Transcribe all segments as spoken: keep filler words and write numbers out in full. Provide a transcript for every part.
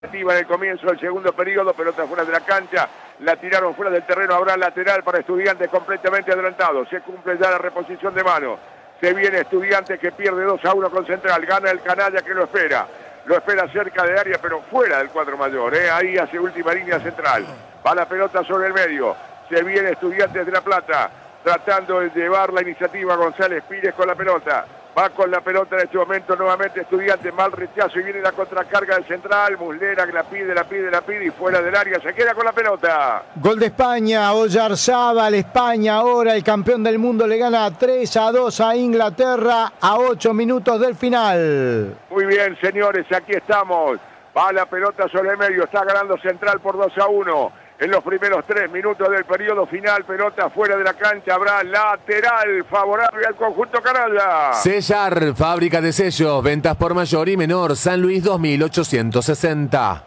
En el comienzo del segundo periodo, pelota fuera de la cancha, la tiraron fuera del terreno, habrá lateral para Estudiantes completamente adelantado, se cumple ya la reposición de mano, se viene Estudiantes que pierde dos a uno con Central, gana el canalla que lo espera, lo espera cerca de área pero fuera del cuadro mayor, ¿eh? Ahí hace última línea Central, va la pelota sobre el medio, se viene Estudiantes de La Plata, tratando de llevar la iniciativa González Pires con la pelota. Va con la pelota en este momento nuevamente Estudiantes, mal rechazo y viene la contracarga del Central, Muslera que la pide, la pide, la pide y fuera del área se queda con la pelota. Gol de España, Oyarzábal, España ahora el campeón del mundo le gana tres a dos a Inglaterra a ocho minutos del final. Muy bien señores, aquí estamos, va la pelota sobre el medio, está ganando Central por dos a uno. En los primeros tres minutos del periodo final, pelota fuera de la cancha, habrá lateral favorable al conjunto canalla. Sellar, fábrica de sellos, ventas por mayor y menor, San Luis dos mil ochocientos sesenta.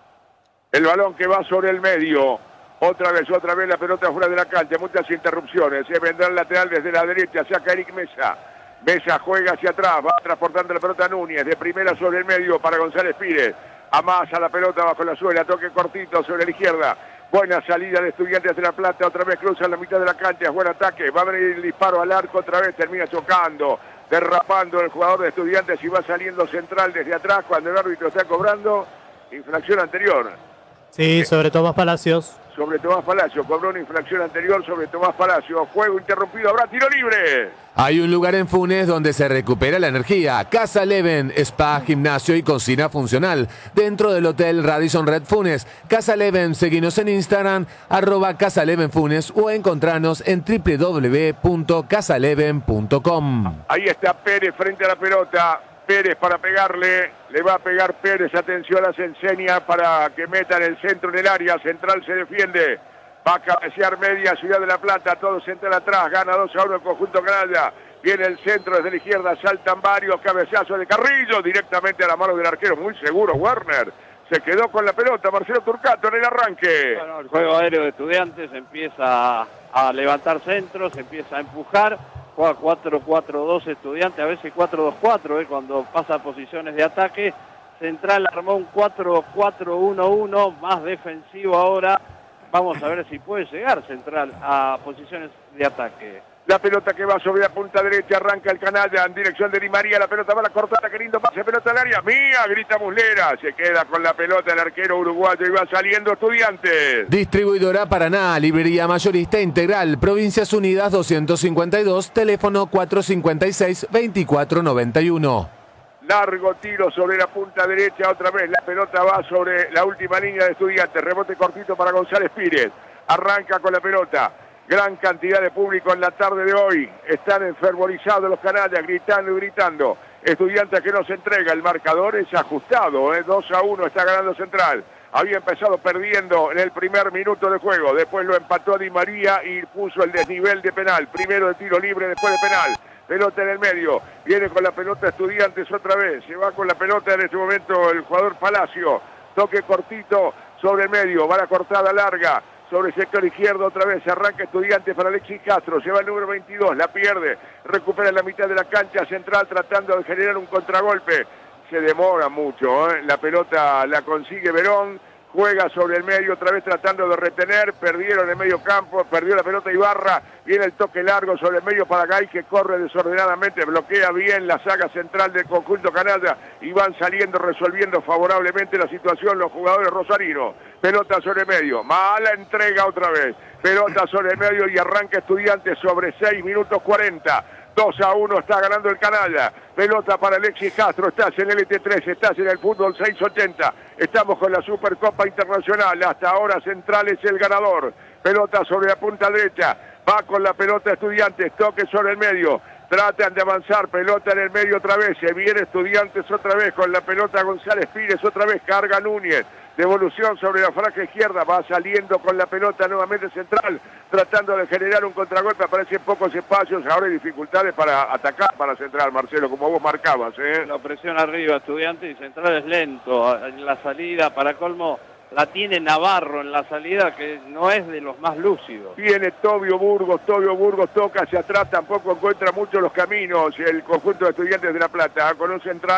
El balón que va sobre el medio, otra vez, otra vez la pelota fuera de la cancha, muchas interrupciones, se vendrá el lateral desde la derecha, saca Eric Mesa. Mesa juega hacia atrás, va transportando la pelota a Núñez, de primera sobre el medio para González Pires. Amasa la pelota bajo la suela, toque cortito sobre la izquierda. Buena salida de Estudiantes de La Plata, otra vez cruza en la mitad de la cancha, es buen ataque, va a venir el disparo al arco, otra vez termina chocando, derrapando el jugador de Estudiantes y va saliendo Central desde atrás cuando el árbitro está cobrando infracción anterior. Sí, sobre Tomás Palacios. Sobre Tomás Palacios, cobró una infracción anterior sobre Tomás Palacios, juego interrumpido, habrá tiro libre. Hay un lugar en Funes donde se recupera la energía. Casa Leven, spa, gimnasio y cocina funcional. Dentro del Hotel Radisson Red Funes. Casa Leven, seguinos en Instagram, arroba Casa Leven Funes o encontranos en doble u doble u doble u punto casa leven punto com. Ahí está Pérez frente a la pelota. Pérez para pegarle, le va a pegar Pérez, atención, las enseña para que meta en el centro en el área, Central se defiende, va a cabecear media Ciudad de La Plata, todo Central atrás, gana dos a uno el conjunto canalla, viene el centro desde la izquierda, saltan varios, cabezazo de Carrillo, directamente a la mano del arquero, muy seguro Werner, se quedó con la pelota, Marcelo Turcato en el arranque. Bueno, el juego aéreo de Estudiantes empieza a levantar centros, empieza a empujar, juega cuatro cuatro dos Estudiantes, a veces cuatro dos cuatro, eh, cuando pasa a posiciones de ataque. Central armó un cuatro cuatro uno uno, más defensivo ahora. Vamos a ver si puede llegar Central a posiciones de ataque. La pelota que va sobre la punta derecha, arranca el canalla en dirección de Di María, la pelota va a la cortada, qué lindo pase, pelota al área, mía, grita Muslera, se queda con la pelota el arquero uruguayo y va saliendo Estudiantes. Distribuidora Paraná, librería mayorista integral, Provincias Unidas doscientos cincuenta y dos, teléfono cuatro cinco seis, dos cuatro nueve uno. Largo tiro sobre la punta derecha, otra vez la pelota va sobre la última línea de Estudiantes, rebote cortito para González Pires, arranca con la pelota. Gran cantidad de público en la tarde de hoy. Están enfervorizados los canallas, gritando y gritando. Estudiantes que no se entrega. El marcador es ajustado. ¿eh? dos a uno está ganando Central. Había empezado perdiendo en el primer minuto de juego. Después lo empató Di María y puso el desnivel de penal. Primero de tiro libre, después de penal. Pelota en el medio. Viene con la pelota Estudiantes otra vez. Se va con la pelota en este momento el jugador Palacio. Toque cortito sobre el medio. Va la cortada larga. Sobre el sector izquierdo otra vez, se arranca Estudiantes para Alexis Castro, se va el número veintidós, la pierde, recupera en la mitad de la cancha Central tratando de generar un contragolpe, se demora mucho, ¿eh? La pelota la consigue Verón, juega sobre el medio otra vez tratando de retener, perdieron el medio campo, perdió la pelota Ibarra, viene el toque largo sobre el medio para Gay que corre desordenadamente, bloquea bien la saga central del conjunto canalla y van saliendo, resolviendo favorablemente la situación los jugadores rosarinos. Pelota sobre el medio, mala entrega otra vez, pelota sobre el medio y arranca Estudiantes sobre seis minutos cuarenta. dos a uno está ganando el canalla. Pelota para Alexis Castro. Estás en el L T tres, estás en el fútbol seiscientos ochenta. Estamos con la Supercopa Internacional. Hasta ahora Central es el ganador. Pelota sobre la punta derecha. Va con la pelota Estudiantes. Toque sobre el medio. Tratan de avanzar. Pelota en el medio otra vez. Se viene Estudiantes otra vez con la pelota González Pires. Otra vez carga Núñez. Devolución sobre la franja izquierda, va saliendo con la pelota nuevamente Central, tratando de generar un contragolpe, aparecen pocos espacios, ahora hay dificultades para atacar para Central, Marcelo, como vos marcabas. ¿eh? La presión arriba, Estudiantes, y Central es lento en la salida, para colmo la tiene Navarro en la salida, que no es de los más lúcidos. Viene Tobio Burgos, Tobio Burgos toca hacia atrás, tampoco encuentra mucho los caminos, el conjunto de Estudiantes de La Plata, con un Central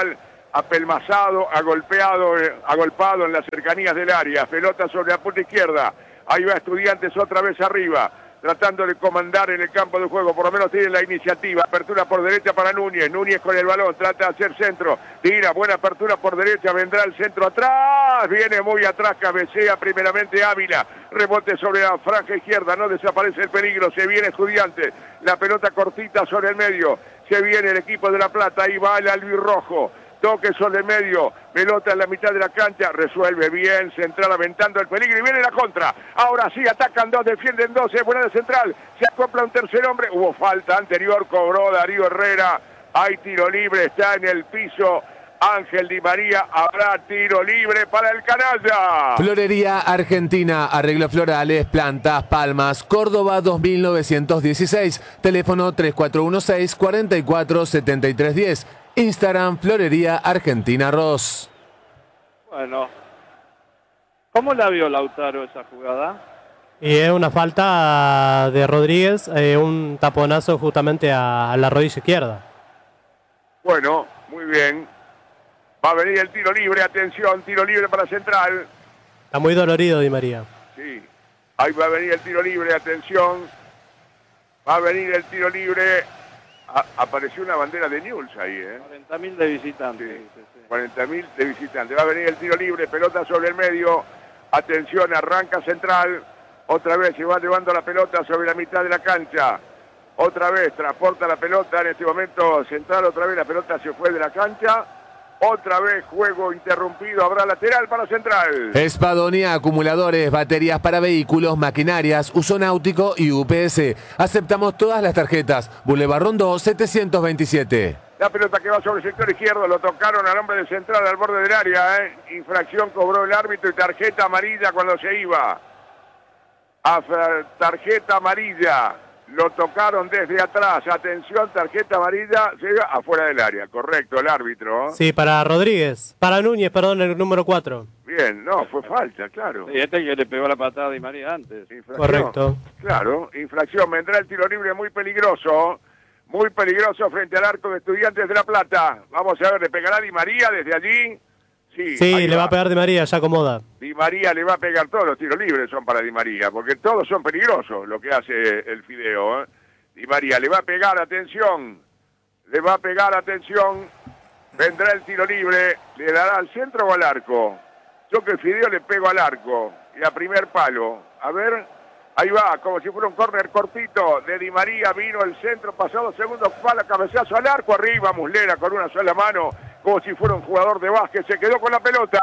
apelmazado, agolpeado, eh, agolpado en las cercanías del área. Pelota sobre la punta izquierda. Ahí va Estudiantes otra vez arriba, tratando de comandar en el campo de juego, por lo menos tiene la iniciativa. Apertura por derecha para Núñez, Núñez con el balón, trata de hacer centro, tira, buena apertura por derecha, vendrá el centro atrás, viene muy atrás, cabecea primeramente Ávila, rebote sobre la franja izquierda, no desaparece el peligro, se viene Estudiantes, la pelota cortita sobre el medio, se viene el equipo de La Plata, ahí va el albirrojo. Toque sobre el medio, pelota en la mitad de la cancha, resuelve bien, central aventando el peligro y viene la contra. Ahora sí, atacan dos, defienden dos, es buena de central, se acopla un tercer hombre, hubo falta anterior, cobró Darío Herrera, hay tiro libre, está en el piso Ángel Di María, habrá tiro libre para el canalla. Florería Argentina, arreglos florales, plantas, palmas, Córdoba dos mil novecientos dieciséis, teléfono tres cuatro uno seis, cuatro cuatro siete tres uno cero. Instagram, Florería Argentina Ross. Bueno, ¿cómo la vio Lautaro esa jugada? Y es una falta de Rodríguez, eh, un taponazo justamente a, a la rodilla izquierda. Bueno, muy bien. Va a venir el tiro libre, atención, tiro libre para Central. Está muy dolorido Di María. Sí, ahí va a venir el tiro libre, atención. Va a venir el tiro libre. A, apareció una bandera de Newell's ahí, ¿eh? cuarenta mil de visitantes. Sí, sí, sí. cuarenta mil de visitantes. Va a venir el tiro libre, pelota sobre el medio. Atención, arranca Central. Otra vez se va llevando la pelota sobre la mitad de la cancha. Otra vez transporta la pelota. En este momento Central, otra vez la pelota se fue de la cancha. Otra vez juego interrumpido, habrá lateral para Central. Espadonia, acumuladores, baterías para vehículos, maquinarias, uso náutico y U P S. Aceptamos todas las tarjetas. Boulevard Rondó setecientos veintisiete. La pelota que va sobre el sector izquierdo, lo tocaron al hombre de Central al borde del área. ¿eh? Infracción cobró el árbitro y tarjeta amarilla cuando se iba. A tarjeta amarilla. Lo tocaron desde atrás. Atención, tarjeta amarilla. Llega afuera del área. Correcto, el árbitro. Sí, para Rodríguez. Para Núñez, perdón, el número cuatro. Bien, no, fue falta, claro. Y este que le pegó la patada a Di María antes. Infracción. Correcto. Claro, infracción. Vendrá el tiro libre muy peligroso. Muy peligroso frente al arco de Estudiantes de La Plata. Vamos a ver, ¿le pegará Di María desde allí? Sí, sí le va. va a pegar Di María, ya acomoda. Di María le va a pegar, todos los tiros libres son para Di María, porque todos son peligrosos lo que hace el Fideo. ¿eh? Di María le va a pegar, atención, le va a pegar, atención, vendrá el tiro libre, le dará al centro o al arco. Yo que el Fideo le pego al arco y a primer palo. A ver, ahí va, como si fuera un córner cortito de Di María, vino el centro, pasado segundo, pala, cabezazo al arco, arriba Muslera con una sola mano, como si fuera un jugador de básquet, se quedó con la pelota.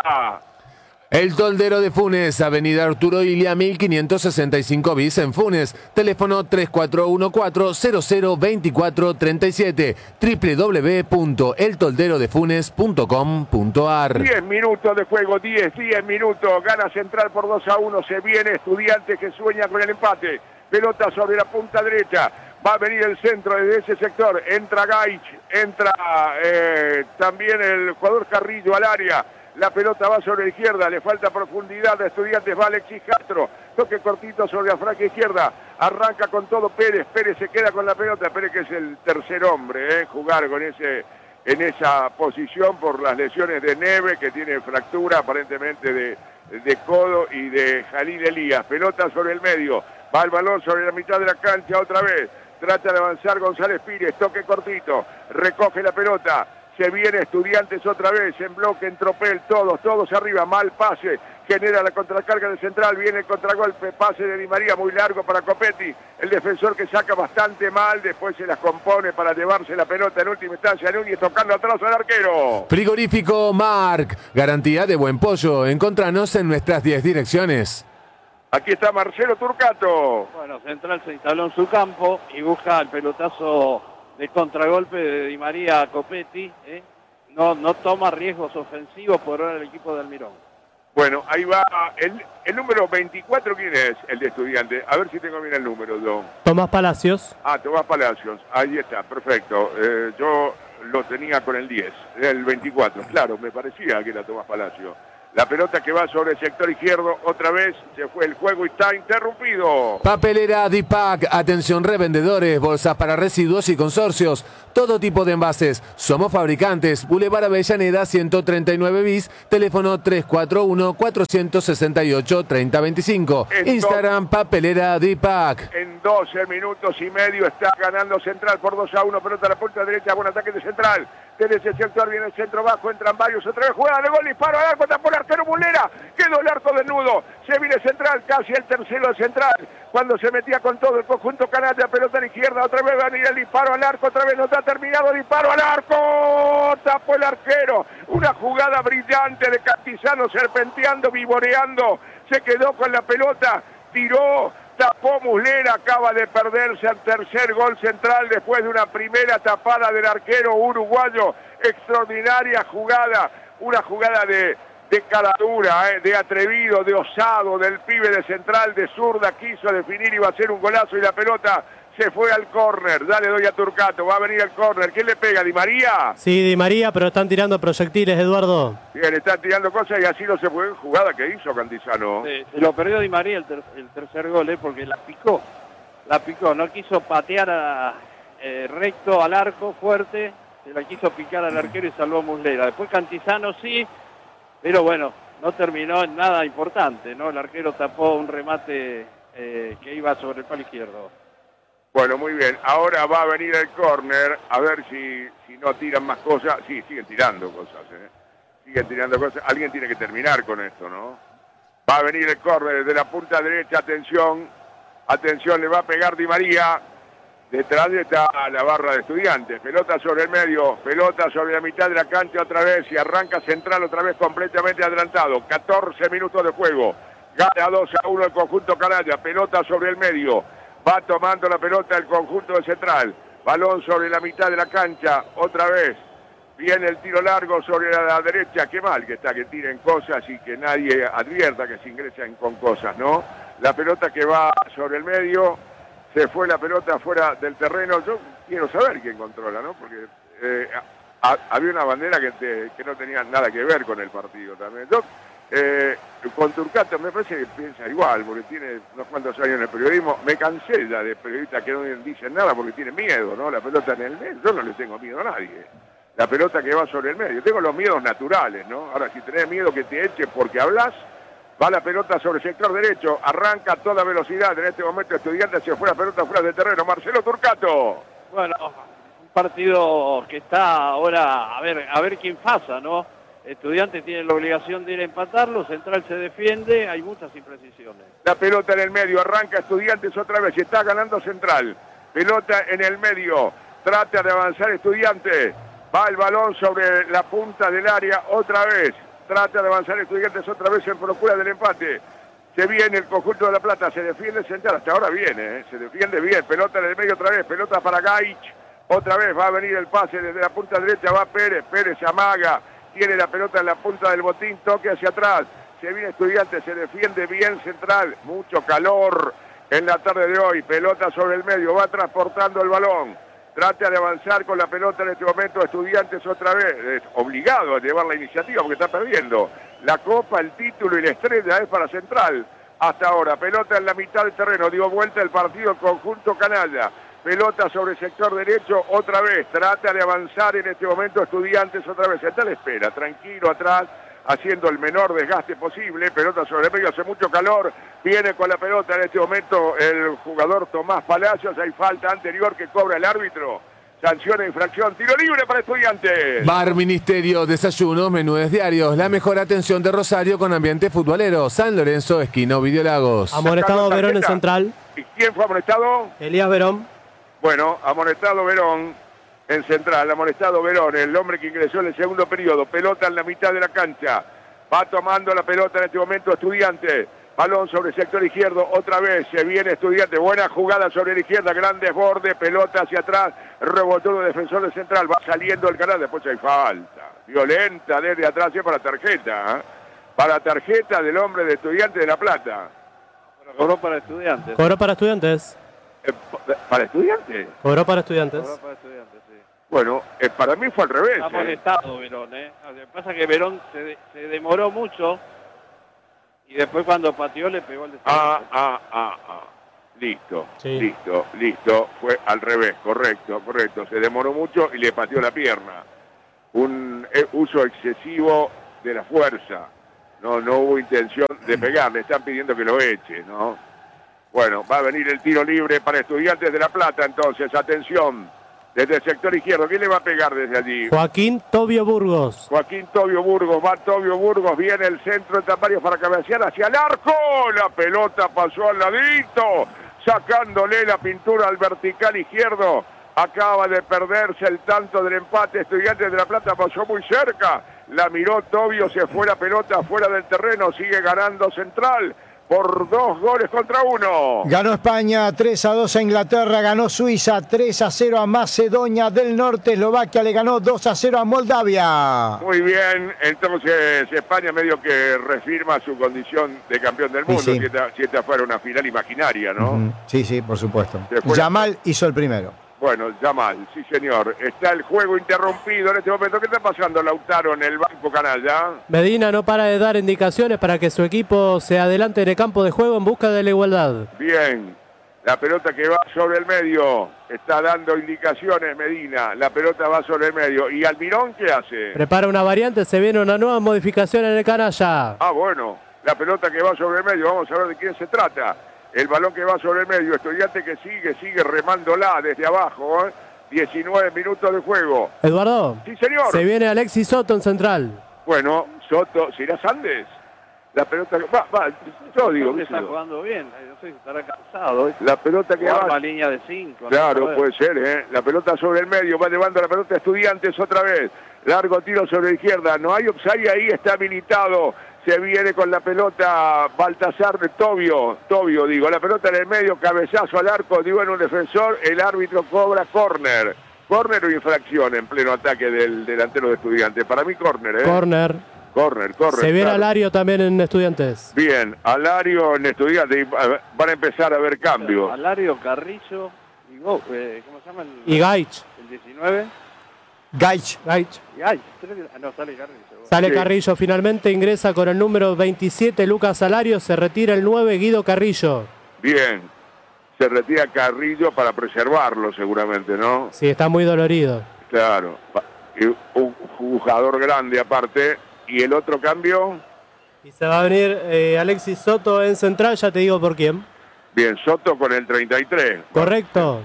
El Toldero de Funes, avenida Arturo Ilia mil quinientos sesenta y cinco bis en Funes, teléfono tres cuatro uno cuatro, cero cero dos cuatro tres siete, doble u doble u doble u punto el toldero de funes punto com punto a r. diez minutos de juego, diez, diez minutos, gana Central por dos a uno, se viene Estudiantes que sueña con el empate, pelota sobre la punta derecha, va a venir el centro desde ese sector, entra Gaich, entra eh, también el jugador Carrillo al área, la pelota va sobre la izquierda, le falta profundidad a Estudiantes, va Alexis Castro, toque cortito sobre la franja izquierda, arranca con todo Pérez, Pérez se queda con la pelota, Pérez que es el tercer hombre, eh, jugar con ese, en esa posición por las lesiones de Neve, que tiene fractura aparentemente de, de codo y de Jalil Elías, pelota sobre el medio, va el balón sobre la mitad de la cancha otra vez, trata de avanzar González Pires, toque cortito, recoge la pelota, se viene Estudiantes otra vez, en bloque, en tropel, todos, todos arriba, mal pase, genera la contracarga de Central, viene el contragolpe, pase de Di María muy largo para Copetti, el defensor que saca bastante mal, después se las compone para llevarse la pelota en última instancia, Núñez tocando atrás al arquero. Frigorífico Marc, garantía de buen pollo, encontranos en nuestras diez direcciones. Aquí está Marcelo Turcato. Bueno, Central se instaló en su campo y busca el pelotazo de contragolpe de Di María a Copetti. ¿eh? No, no toma riesgos ofensivos por ahora el equipo de Almirón. Bueno, ahí va el, el número veinticuatro, ¿quién es? El de Estudiantes. A ver si tengo bien el número, yo. Tomás Palacios. Ah, Tomás Palacios. Ahí está, perfecto. Eh, yo lo tenía con el diez, el veinticuatro. Claro, me parecía que era Tomás Palacios. La pelota que va sobre el sector izquierdo, otra vez se fue el juego y está interrumpido. Papelera Dipac, atención revendedores, bolsas para residuos y consorcios, todo tipo de envases. Somos fabricantes, Boulevard Avellaneda ciento treinta y nueve bis, teléfono tres cuatro uno, cuatro seis ocho, tres cero dos cinco. En Instagram dos, Papelera Dipac. En doce minutos y medio está ganando Central por dos a uno, pelota a la punta derecha, buen ataque de Central. Desde ese sector viene el centro bajo, entran varios, otra vez juega de gol, disparo al arco, tapó el arquero Muslera, quedó el arco desnudo, se viene Central, casi el tercero de Central, cuando se metía con todo el conjunto canalla, pelota a la izquierda, otra vez va a venir el disparo al arco, otra vez no está terminado, disparo al arco, tapó el arquero, una jugada brillante de Cantizano serpenteando, vivoreando, se quedó con la pelota, tiró, tapó Muslera, acaba de perderse el tercer gol Central después de una primera tapada del arquero uruguayo. Extraordinaria jugada, una jugada de, de caradura, eh, de atrevido, de osado, del pibe de Central, de zurda, quiso definir, iba a ser un golazo y la pelota se fue al córner. Dale, doy a Turcato, va a venir al córner. ¿Quién le pega? ¿Di María? Sí, Di María, pero están tirando proyectiles, Eduardo. Bien, están tirando cosas y así no se fue. Jugada que hizo Cantizano. Sí, se lo perdió Di María el, ter el tercer gol, eh, porque la picó. La picó, no quiso patear a, eh, recto al arco, fuerte. Se la quiso picar al arquero y salvó a Muslera. Después Cantizano sí, pero bueno, no terminó en nada importante, ¿no? El arquero tapó un remate eh, que iba sobre el palo izquierdo. Bueno, muy bien. Ahora va a venir el córner, a ver si, si no tiran más cosas. Sí, siguen tirando cosas, ¿eh? Siguen tirando cosas. Alguien tiene que terminar con esto, ¿no? Va a venir el córner desde la punta derecha, atención. Atención, le va a pegar Di María. Detrás está la barra de Estudiantes. Pelota sobre el medio, pelota sobre la mitad de la cancha otra vez y arranca Central otra vez completamente adelantado. catorce minutos de juego. Gana dos a uno el conjunto canalla. Pelota sobre el medio. Va tomando la pelota el conjunto de Central. Balón sobre la mitad de la cancha. Otra vez. Viene el tiro largo sobre la, la derecha. Qué mal que está que tiren cosas y que nadie advierta que se ingresen con cosas, ¿no? La pelota que va sobre el medio. Se fue la pelota fuera del terreno. Yo quiero saber quién controla, ¿no? Porque eh, a, había una bandera que, te, que no tenía nada que ver con el partido también. Yo, Eh, con Turcato me parece que piensa igual, porque tiene unos cuantos años en el periodismo. Me cansé ya de periodistas que no dicen nada porque tienen miedo, ¿no? La pelota en el medio, yo no le tengo miedo a nadie. La pelota que va sobre el medio, tengo los miedos naturales, ¿no? Ahora, si tenés miedo que te eche porque hablas, va la pelota sobre el sector derecho, arranca a toda velocidad. En este momento Estudiantes se fue la pelota fuera del terreno. Marcelo Turcato. Bueno, un partido que está ahora, a ver, a ver quién pasa, ¿no? Estudiantes tiene la obligación de ir a empatarlo, Central se defiende, hay muchas imprecisiones. La pelota en el medio, arranca Estudiantes otra vez y está ganando Central. Pelota en el medio, trata de avanzar Estudiantes, va el balón sobre la punta del área otra vez, trata de avanzar Estudiantes otra vez en procura del empate. Se viene el conjunto de La Plata, se defiende Central, hasta ahora viene, ¿eh? Se defiende bien, pelota en el medio otra vez, pelota para Gaich, otra vez va a venir el pase desde la punta derecha, va Pérez, Pérez amaga. Tiene la pelota en la punta del botín, toque hacia atrás. Se viene Estudiantes, se defiende bien Central. Mucho calor en la tarde de hoy. Pelota sobre el medio, va transportando el balón. Trata de avanzar con la pelota en este momento. Estudiantes otra vez. Es obligado a llevar la iniciativa porque está perdiendo. La copa, el título y la estrella es para Central. Hasta ahora, pelota en la mitad del terreno. Dio vuelta el partido el conjunto canalla. Pelota sobre el sector derecho, otra vez, trata de avanzar en este momento Estudiantes otra vez, está a la espera, tranquilo atrás, haciendo el menor desgaste posible, pelota sobre el medio, hace mucho calor, viene con la pelota en este momento el jugador Tomás Palacios, hay falta anterior que cobra el árbitro, sanción e infracción, tiro libre para Estudiantes. Bar Ministerio, desayunos, menúes diarios, la mejor atención de Rosario con ambiente futbolero, San Lorenzo, esquina Ovidio Lagos. Amonestado Verón en Central. ¿Y quién fue amonestado? Elías Verón. Bueno, amonestado Verón en Central, amonestado Verón, el hombre que ingresó en el segundo periodo, pelota en la mitad de la cancha, va tomando la pelota en este momento Estudiantes, balón sobre el sector izquierdo, otra vez se viene Estudiantes, buena jugada sobre la izquierda, gran desborde, pelota hacia atrás, rebotó el defensor de Central, va saliendo el canal, después hay falta, violenta desde atrás, y para tarjeta, ¿eh? Para tarjeta del hombre de Estudiantes de La Plata. Bueno, cobró para Estudiantes. Cobró para Estudiantes. ¿Para Estudiantes? Cobró para Estudiantes. Cobró para Estudiantes, sí. Bueno, eh, para mí fue al revés. Está eh. molestado Verón, ¿eh? Lo que pasa es que Verón se, de- se demoró mucho y después cuando pateó le pegó el despegue. Ah, ah, ah, ah. Listo, Sí. listo, listo. Fue al revés, correcto, correcto. Se demoró mucho y le pateó la pierna. Un eh, uso excesivo de la fuerza. No, no hubo intención de pegar. Le están pidiendo que lo eche, ¿no? Bueno, va a venir el tiro libre para Estudiantes de La Plata, entonces. Atención, desde el sector izquierdo. ¿Quién le va a pegar desde allí? Joaquín Tobio Burgos. Joaquín Tobio Burgos, va Tobio Burgos, viene el centro de varios para cabecear hacia el arco. La pelota pasó al ladito, sacándole la pintura al vertical izquierdo. Acaba de perderse el tanto del empate. Estudiantes de La Plata pasó muy cerca. La miró Tobio, se fue la pelota fuera del terreno. Sigue ganando Central por dos goles contra uno. Ganó España tres a dos a Inglaterra, ganó Suiza tres a cero a Macedonia del Norte, Eslovaquia le ganó dos a cero a Moldavia. Muy bien, entonces España medio que refirma su condición de campeón del mundo, Sí, sí. si, esta, si esta fuera una final imaginaria, ¿no? Ujú. Sí, sí, por supuesto. Se fue la- Yamal hizo el primero. Bueno, Yamal, sí señor. Está el juego interrumpido en este momento. ¿Qué está pasando, Lautaro, en el banco canalla? Medina no para de dar indicaciones para que su equipo se adelante en el campo de juego en busca de la igualdad. Bien, la pelota que va sobre el medio. Está dando indicaciones Medina. La pelota va sobre el medio. ¿Y Almirón qué hace? Prepara una variante, se viene una nueva modificación en el canalla. Ah, bueno, la pelota que va sobre el medio. Vamos a ver de quién se trata. El balón que va sobre el medio. Estudiante que sigue, sigue remándola desde abajo. ¿eh? diecinueve minutos de juego. Eduardo, Sí, señor. se viene Alexis Soto en central. Bueno, Soto, ¿será Sandes? La pelota que va, va, yo digo, Sandes qué sé está yo. jugando bien, no sé si estará cansado. ¿eh? La pelota que Jugar va. la línea de cinco. Claro, puede ser, ¿eh? La pelota sobre el medio, va llevando la pelota a Estudiantes otra vez. Largo tiro sobre la izquierda, no hay offside ahí, está habilitado. Se viene con la pelota Baltasar de Tobio, Tobio digo, la pelota en el medio, cabezazo al arco, digo en un defensor, el árbitro cobra córner. Córner o infracción en pleno ataque del delantero de Estudiantes. Para mí córner, ¿eh? Corner. Córner, córner. Se viene claro. Alario también en Estudiantes. Bien, Alario en Estudiantes, y, a ver, van a empezar a haber cambios. Alario, Carrillo y Go- eh, ¿cómo se llama el, Y Gaich. el diecinueve? Gaich. Gaich. Y ay, tres- ah, no, sale Carrillo. Sale Sí. Carrillo, finalmente ingresa con el número veintisiete Lucas Alario, se retira el nueve Guido Carrillo. Bien, se retira Carrillo para preservarlo seguramente, ¿no? Sí, está muy dolorido. Claro, Pa- y un jugador grande aparte. ¿Y el otro cambio? Y se va a venir eh, Alexis Soto en central, ya te digo por quién. Bien, Soto con el treinta y tres. Correcto.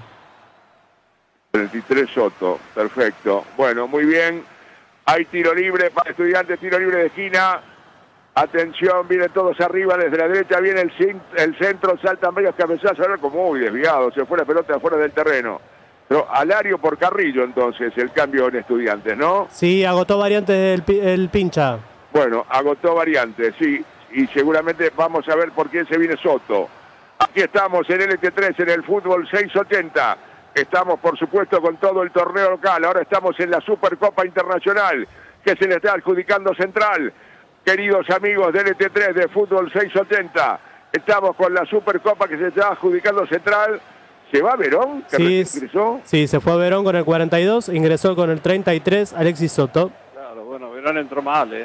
treinta y tres Soto, perfecto. Bueno, muy bien. Hay tiro libre para Estudiantes, tiro libre de esquina. Atención, vienen todos arriba, desde la derecha viene el, cin- el centro, saltan varios cabezazos, ahora como muy desviado, se fue la pelota fuera del terreno. Pero Alario por Carrillo entonces, el cambio en Estudiantes, ¿no? Sí, agotó variantes el, pi- el pincha. Bueno, agotó variantes, sí, y seguramente vamos a ver por quién se viene Soto. Aquí estamos en L T tres, en el fútbol seiscientos ochenta. Estamos, por supuesto, con todo el torneo local. Ahora estamos en la Supercopa Internacional, que se le está adjudicando Central. Queridos amigos de L T tres, de fútbol seiscientos ochenta, estamos con la Supercopa que se está adjudicando Central. ¿Se va Verón? ¿Que Sí, recién ingresó? sí, se fue Verón con el cuarenta y dos, ingresó con el treinta y tres Alexis Soto. Claro, bueno, Verón entró mal, ¿eh?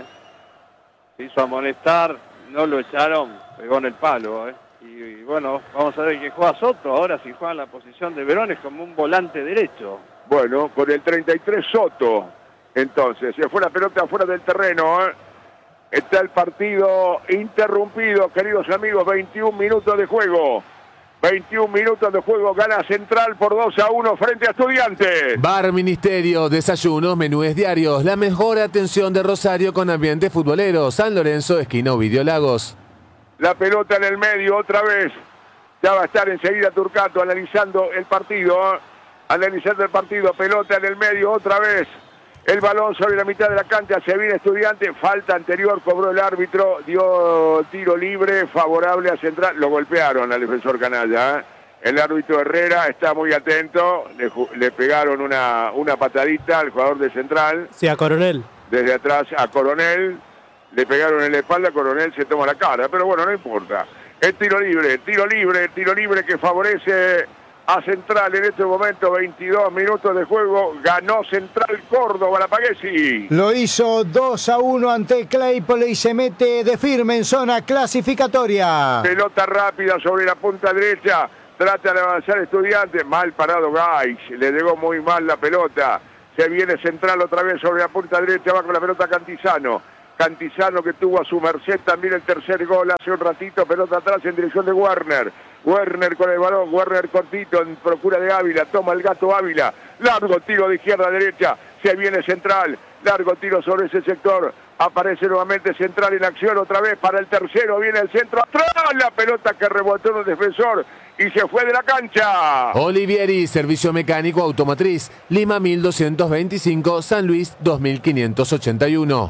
Se hizo amonestar, no lo echaron, pegó en el palo, ¿eh? Y, y bueno, vamos a ver que juega Soto. Ahora si juega en la posición de Verón es como un volante derecho. Bueno, con el treinta y tres Soto. Entonces, se fue la pelota fuera del terreno, ¿eh? Está el partido interrumpido, queridos amigos, veintiún minutos de juego. veintiún minutos de juego, gana Central por dos a uno frente a Estudiantes. Bar Ministerio, desayunos, menúes diarios, la mejor atención de Rosario con ambiente futbolero. San Lorenzo, esquina Ovidio Lagos. La pelota en el medio otra vez. Ya va a estar enseguida Turcato analizando el partido. ¿eh? Analizando el partido, pelota en el medio otra vez. El balón sobre la mitad de la cancha, se viene Estudiante, falta anterior, cobró el árbitro, dio tiro libre, favorable a Central, lo golpearon al defensor canalla. ¿eh? El árbitro Herrera está muy atento, le, le pegaron una, una patadita al jugador de Central, Sí, a Coronel. desde atrás a Coronel, le pegaron en la espalda, Coronel se toma la cara, pero bueno, no importa. El tiro libre, tiro libre, tiro libre que favorece a Central en este momento, veintidós minutos de juego, ganó Central Córdoba, la Paguesi. Lo hizo dos a uno ante Claypole y se mete de firme en zona clasificatoria. Pelota rápida sobre la punta derecha, trata de avanzar Estudiantes, mal parado Gais, le llegó muy mal la pelota. Se viene Central otra vez sobre la punta derecha, va con la pelota Cantizano. Cantizano que tuvo a su merced también el tercer gol hace un ratito, pelota atrás en dirección de Werner. Werner con el balón, Werner cortito en procura de Ávila, toma el gato Ávila, largo tiro de izquierda a derecha, se viene Central, largo tiro sobre ese sector, aparece nuevamente Central en acción otra vez para el tercero, viene el centro atrás, la pelota que rebotó en el defensor y se fue de la cancha. Olivieri, servicio mecánico automotriz, Lima mil doscientos veinticinco, San Luis dos mil quinientos ochenta y uno.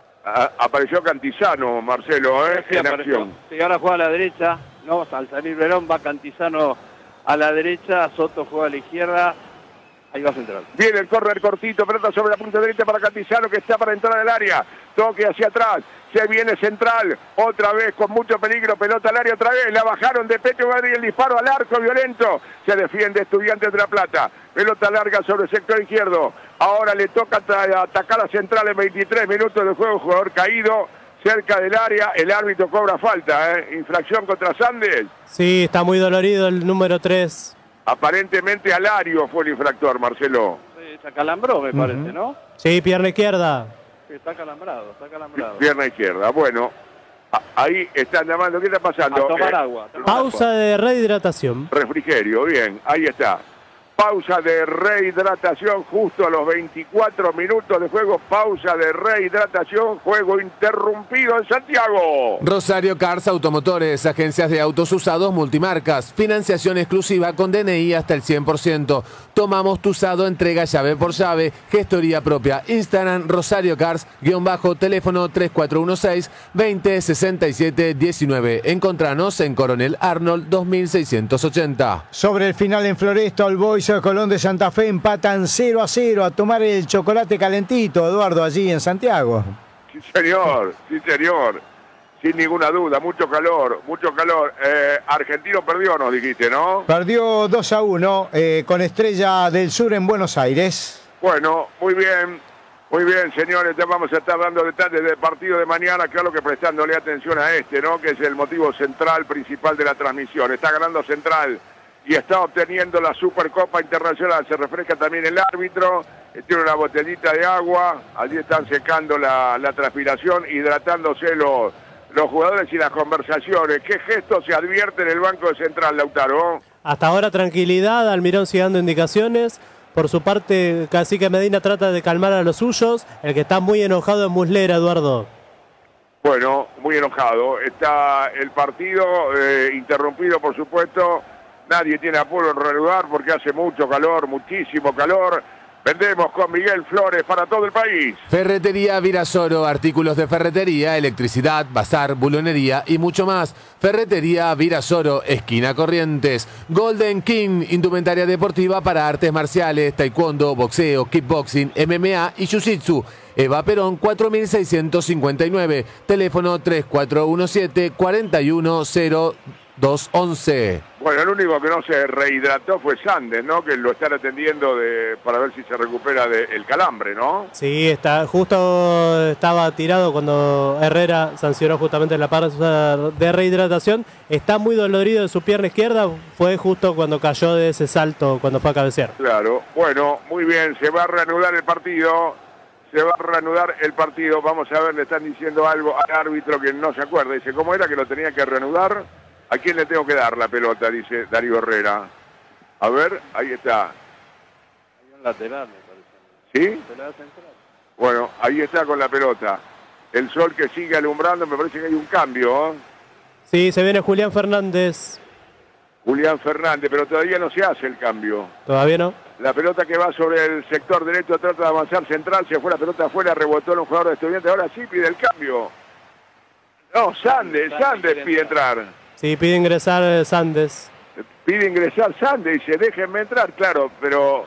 A, apareció Cantizano, Marcelo, ¿eh? Sí, en apareció. acción. Sí, ahora juega a la derecha, no, al salir Verón va Cantizano a la derecha, Soto juega a la izquierda, ahí va Central. Viene el córner cortito, pelota sobre la punta derecha para Cantizano que está para entrar al área, toque hacia atrás, se viene Central, otra vez con mucho peligro, pelota al área otra vez, la bajaron de Pecho y el disparo al arco violento, se defiende Estudiantes de La Plata, pelota larga sobre el sector izquierdo, ahora le toca atacar a Central en veintitrés minutos de juego, jugador caído cerca del área, el árbitro cobra falta, ¿eh? Infracción contra Sandes. Sí, está muy dolorido el número tres. Aparentemente Alario fue el infractor, Marcelo. Sí, se acalambró, me parece, Uh-huh. ¿no? Sí, pierna izquierda. Sí, está acalambrado, está acalambrado. Pierna izquierda, bueno, a- ahí están llamando, ¿qué está pasando? A tomar Eh, agua. a tomar Pausa agua. de rehidratación. Refrigerio, bien, ahí está. Pausa de rehidratación justo a los veinticuatro minutos de juego. Pausa de rehidratación, juego interrumpido en Santiago. Rosario Cars Automotores, agencias de autos usados multimarcas, financiación exclusiva con D N I hasta el cien por ciento. Tomamos tu usado, entrega llave por llave, gestoría propia. Instagram Rosario Cars, guión bajo, teléfono tres cuatro uno seis, veinte, sesenta y siete, diecinueve. Encontranos en Coronel Arnold dos mil seiscientos ochenta. Sobre el final en Floresta, All Boys Colón de Santa Fe empatan cero a cero a tomar el chocolate calentito, Eduardo, allí en Santiago. Sí, señor, sí, señor. Sin ninguna duda, mucho calor, mucho calor. Eh, Argentino perdió, nos dijiste, ¿no? Perdió dos a uno eh, con Estrella del Sur en Buenos Aires. Bueno, muy bien, muy bien, señores. Ya vamos a estar dando detalles del partido de mañana. Claro que prestándole atención a este, ¿no? Que es el motivo central, principal de la transmisión. Está ganando Central y está obteniendo la Supercopa Internacional. Se refresca también el árbitro, tiene una botellita de agua, allí están secando la, la transpiración, hidratándose los, los jugadores y las conversaciones. ¿Qué gesto se advierte en el banco de Central, Lautaro? Hasta ahora tranquilidad, Almirón sigue dando indicaciones. Por su parte, Cacique Medina trata de calmar a los suyos. El que está muy enojado es Muslera, Eduardo. Bueno, muy enojado. Está el partido eh, interrumpido, por supuesto. Nadie tiene apuro en reanudar porque hace mucho calor, muchísimo calor. Vendemos con Miguel Flores para todo el país. Ferretería Virasoro, artículos de ferretería, electricidad, bazar, bulonería y mucho más. Ferretería Virasoro, esquina Corrientes. Golden King, indumentaria deportiva para artes marciales, taekwondo, boxeo, kickboxing, M M A y jiu-jitsu. Eva Perón cuatro mil seiscientos cincuenta y nueve, teléfono tres cuatro uno siete, cuatro uno cero dos once. Bueno, el único que no se rehidrató fue Sandes, ¿no? Que lo están atendiendo de, para ver si se recupera del calambre, ¿no? Sí, está, justo estaba tirado cuando Herrera sancionó justamente la pausa de rehidratación. Está muy dolorido de su pierna izquierda. Fue justo cuando cayó de ese salto, cuando fue a cabecear. Claro. Bueno, muy bien. Se va a reanudar el partido. Se va a reanudar el partido. Vamos a ver, le están diciendo algo al árbitro que no se acuerda. Dice, ¿cómo era que lo tenía que reanudar? ¿A quién le tengo que dar la pelota? Dice Darío Herrera. A ver, ahí está. Hay un lateral, me parece. ¿Sí? Lateral central. Bueno, ahí está con la pelota. El sol que sigue alumbrando, me parece que hay un cambio, ¿eh? Sí, se viene Julián Fernández. Julián Fernández, pero todavía no se hace el cambio. ¿Todavía no? La pelota que va sobre el sector derecho trata de avanzar Central, se fue la pelota afuera, rebotó en un jugador de Estudiantes, ahora sí pide el cambio. No, Sandes, Sandes pide entrar. Sí, pide ingresar eh, Sandes. Pide ingresar Sandes y dice, déjenme entrar, claro, pero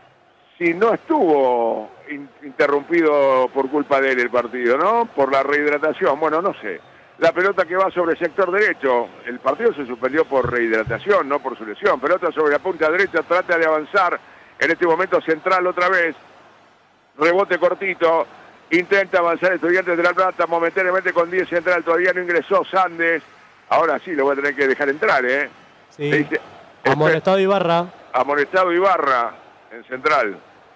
si no estuvo in- interrumpido por culpa de él el partido, ¿no? Por la rehidratación, bueno, no sé. La pelota que va sobre el sector derecho. El partido se suspendió por rehidratación, no por su lesión. Pelota sobre la punta derecha, trata de avanzar. En este momento Central otra vez. Rebote cortito. Intenta avanzar Estudiantes de La Plata. Momentáneamente con diez Central. Todavía no ingresó Sandes. Ahora sí lo voy a tener que dejar entrar, ¿eh? Sí. Dice, amonestado Ibarra. Amonestado Ibarra en Central.